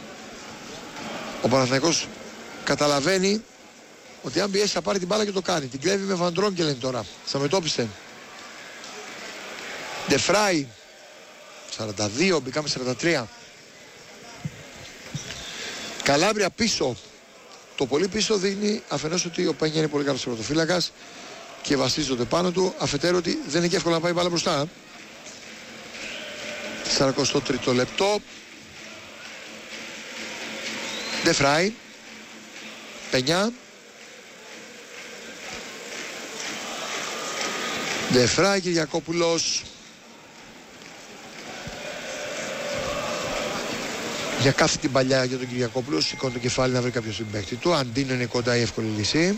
Speaker 2: Ο Παναθηναϊκός καταλαβαίνει ότι αν πιέσει θα πάρει την μπάλα και το κάνει. Την κλέβει με Βαν Ντρόγκελεν τώρα. Σταμετώπιστε. Ντεφράι. 42, μπήκαμε 43. Καλάμπρια πίσω. Το πολύ πίσω δείχνει αφενός ότι ο Πένια είναι πολύ καλός πρωτοφύλακας και βασίζονται πάνω του. Αφετέρου ότι δεν είναι και εύκολο να πάει μπάλα μπροστά. 43ο λεπτό. Ντεφράι. Πενιά. Ντεφράι, Κυριακόπουλος. Για κάθε την παλιά για τον Κυριακόπουλο, σηκώνει το κεφάλι να βρει κάποιο συμπαίκτη του. Αντίνο είναι κοντά η εύκολη λύση.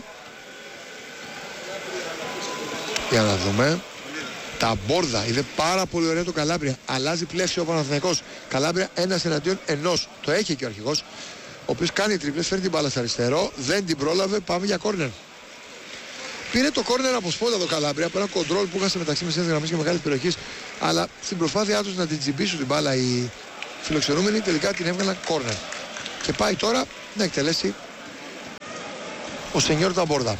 Speaker 2: Για να δούμε. Τα Μπόρδα, είδε πάρα πολύ ωραία το Καλάμπρια. Αλλάζει πλαίσιο ο Παναθηναϊκός. Καλάμπρια ένας εναντίον ενός. Το έχει και ο αρχηγός. Ο οποίος κάνει τρίπλες, φέρνει την μπάλα στο αριστερό. Δεν την πρόλαβε, πάμε για κόρνερ. Πήρε το κόρνερ από σπόντα το Καλάμπρια, από ένα κοντρόλ που είχασε μεταξύ μεσαίας γραμμής και μεγάλης περιοχής. Αλλά στην προσπάθειά τους να την τσιμπήσουν την μπάλα οι φιλοξενούμενοι, τελικά την έβγαλαν κόρνερ. Και πάει τώρα να εκτελέσει ο Σενιόρ Ταμπόρδα.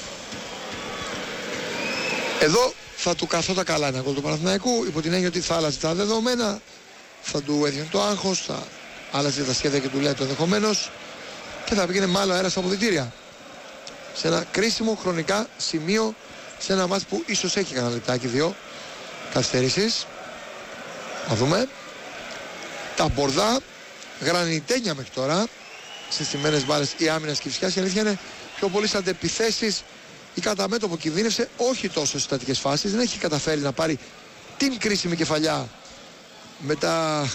Speaker 2: Εδώ θα του καθόταν καλά ένα γκολ του Παναθηναϊκού, υπό την έννοια ότι θα άλλαζε τα δεδομένα, θα του έδινε το άγχος, θα άλλαζε τα σχέδια και του λέει το ενδεχομένως και θα πήγαινε με άλλο αέρα στα αποδυτήρια. Σε ένα κρίσιμο χρονικά σημείο, σε ένα μάτς που ίσως έχει κανένα λεπτάκι, δύο καθυστερήσεις. Να δούμε. Τα Μπορδά, γρανιτένια μέχρι τώρα, στις τιμένες μπάλες η άμυνας Κηφισιάς. Η αλήθεια είναι πιο πολύ σαν αντεπιθέσεις ή κατά μέτωπο κινδύνευσε, όχι τόσο στις στατικές φάσεις. Δεν έχει καταφέρει να πάρει την κρίσιμη κεφαλιά με τα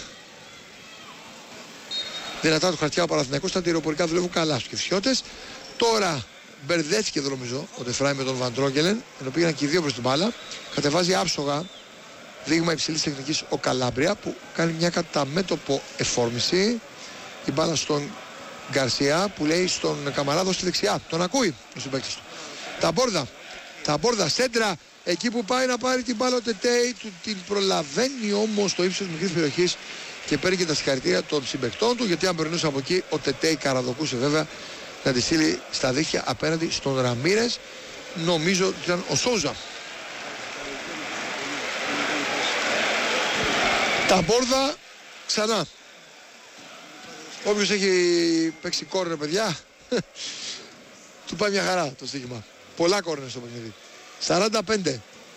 Speaker 2: δυνατά του χαρτιά ο Παναθηναϊκός. Τα αντιεροπορικά δουλεύουν καλά στους Κηφισιώτες. Τώρα μπερδέθηκε εδώ νομίζω ο Ντεφράι με τον Βαν Ντρόγκελεν, ενώ πήγαν και οι δύο προς την μπάλα. Κατεβάζει άψογα, δείγμα υψηλής τεχνικής ο Καλάμπρια που κάνει μια κατά μέτωπο εφόρμηση. Η μπάλα στον Γκαρσία που λέει στον Καμαράδο στη δεξιά. Τον ακούει ο συμπαίκτης του. Τα Μπόρδα σέντρα εκεί που πάει να πάρει την μπάλα ο Τετέι, του την προλαβαίνει όμως στο ύψος μικρής περιοχής και παίρνει και τα συγχαρητήρια των συμπαικτών του, γιατί αν περνούσε από εκεί ο Τετέι καραδοκούσε βέβαια να τη στείλει στα δίχτυα απέναντι στον Ραμίρες. Νομίζω ότι ήταν ο Σόουζα. Τα μπόρδα ξανά. Όποιος έχει παίξει κόρνερ, παιδιά, του πάει μια χαρά το στοίχημα. Πολλά κόρνερ στο παιχνίδι. 45.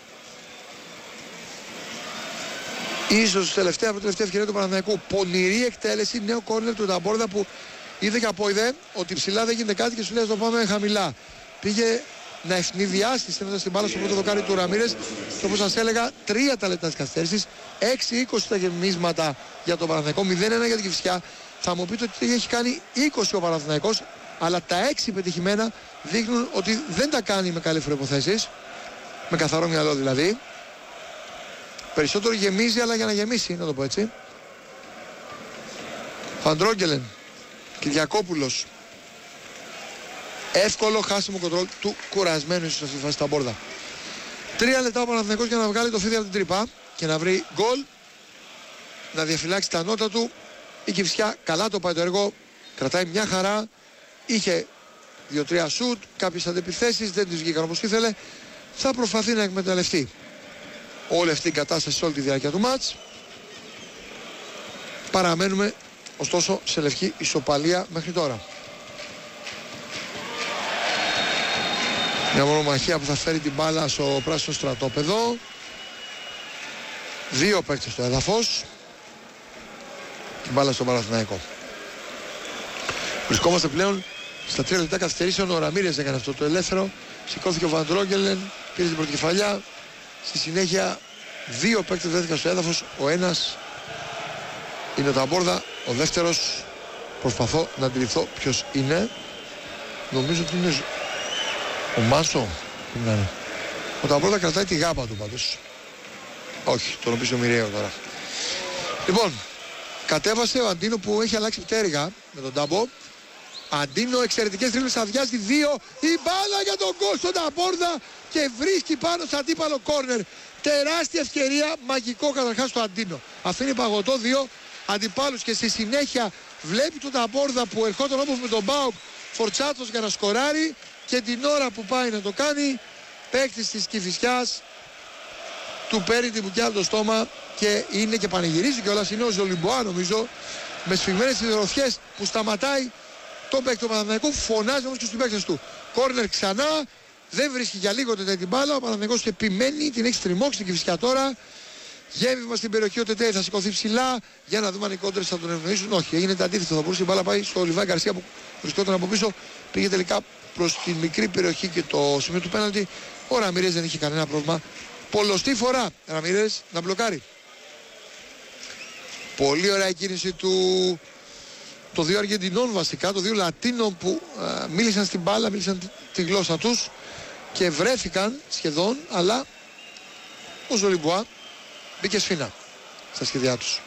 Speaker 2: Ίσως τελευταία ευκαιρία του Παναθηναϊκού. Πονηρή εκτέλεση, νέο κόρνερ του Ταμπόρδα που είδε και απόειδε ότι ψηλά δεν γίνεται κάτι και σου λέει να το πάμε χαμηλά. Πήγε να ευνηδιάσει στέλνοντας την μπάλα στο πρώτο δοκάρι του Ραμίρες και όπως σας έλεγα 3 τα λεπτά της καθυστέρησης, 6-20 τα γεμίσματα για τον Παναθηναϊκό, 0-1 για την Κηφισιά. Θα μου πείτε ότι έχει κάνει 20 ο Παναθηναϊκός, αλλά τα 6 πετυχημένα δείχνουν ότι δεν τα κάνει με καλές προϋποθέσεις, με καθαρό μυαλό δηλαδή. Περισσότερο γεμίζει, αλλά για να γεμίσει, να το πω έτσι. Φαντρόγγελεν, Κυριακόπουλος. Εύκολο χάσιμο κοντρόλ του κουρασμένου ίσως αυτή τη φάση στα μπόρδα. 3 λεπτά ο Παναθηναϊκός για να βγάλει το φίδι από την τρύπα και να βρει γκολ, να διαφυλάξει τα νότα του. Η Κηφισιά καλά το πάει το έργο, κρατάει μια χαρά. Είχε 2-3 σουτ, κάποιες αντεπιθέσεις, δεν τις βγήκαν όπως ήθελε. Θα προσπαθεί να εκμεταλλευτεί όλη αυτή η κατάσταση σε όλη τη διάρκεια του μάτς. Παραμένουμε ωστόσο σε λευκή ισοπαλία μέχρι τώρα. Μια μονομαχία που θα φέρει την μπάλα στο πράσινο στρατόπεδο. 2 παίκτες στο έδαφος. Την μπάλα στον Παναθηναϊκό. Βρισκόμαστε πλέον στα 3 λεπτά καθυστερήσεων. Ο Ραμίρες έκανε αυτό το ελεύθερο. Σηκώθηκε ο Βαντρόγγελεν, πήρε την πρώτη κεφαλιά. Στη συνέχεια 2 παίκτες βρέθηκαν στο έδαφος. Ο ένας είναι ο Ταμπόρδα, ο δεύτερος προσπαθώ να αντιληφθώ ποιος είναι. Νομίζω ότι είναι ο Μάσο. Ο Ταμπόρδα κρατάει τη γάμπα του πάντως. Όχι, τον οποίο ο μοιραίο τώρα. Λοιπόν, κατέβασε ο Αντίνο που έχει αλλάξει πτέρυγα με τον Τάμπο. Αντίνο, εξαιρετικές τρίπλες, αδειάζει 2. Η μπάλα για τον γκολ στον Ταμπόρδα και βρίσκει πάνω στο αντίπαλο κόρνερ. Τεράστια ευκαιρία, μαγικό καταρχάς το Αντίνο. Αφήνει παγωτό 2 αντιπάλους και στη συνέχεια βλέπει τον Ταμπόρδα που ερχόταν όπως με τον Μπάουκ φορτσάτος για να σκοράρει και την ώρα που πάει να το κάνει, παίκτης της Κηφισιάς του παίρνει την μπουκιά από το στόμα και είναι και πανηγυρίζει κιόλας. Είναι ο Ζολιμποά νομίζω με σφιγμένες ιδεορωθιές που σταματάει τον παίκτη του Παναθηναϊκού, φωνάζει όμως και στους παίκτες του. Κόρνερ ξανά, δεν βρίσκει για λίγο τέτοια την μπάλα. Ο Παναθηναϊκός και επιμένει, την έχει στριμώξει την Κηφισιά τώρα. Γέμιμα στην περιοχή, ο Τετέ θα σηκωθεί ψηλά για να δούμε αν οι κόντρες θα τον ευνοήσουν. Όχι, έγινε το αντίθετο. Θα μπορούσε η μπάλα πάει στο Λιβάη Γκαρσία που βρισκόταν από πίσω. Πήγε τελικά προς τη μικρή περιοχή και το σημείο του πέναλτι. Ο Ραμίρες δεν είχε κανένα πρόβλημα. Πολλωστή φορά Ραμίρες να μπλοκάρει. Πολύ ωραία η κίνηση των 2 Αργεντινών βασικά, των 2 Λατίνων που μίλησαν στην μπάλα, μίλησαν τη γλώσσα τους και βρέθηκαν σχεδόν, αλλά ο Ζολιμπουά μπήκε σφίνα στα σχέδιά τους.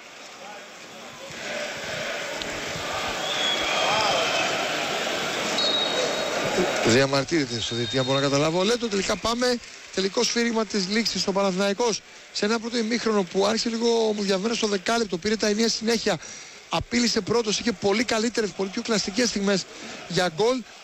Speaker 2: Διαμαρτύρεται στο διετία, μπορώ να καταλάβω. Λέτε τελικά πάμε, τελικό σφύριγμα της λήξης στο Παναθηναϊκός σε ένα πρώτο ημίχρονο που άρχισε λίγο ομοδιαβμένο στο δεκάλεπτο, πήρε τα ενία συνέχεια, απείλησε πρώτος, είχε πολύ καλύτερες, πολύ πιο κλαστικές στιγμές για γκολ.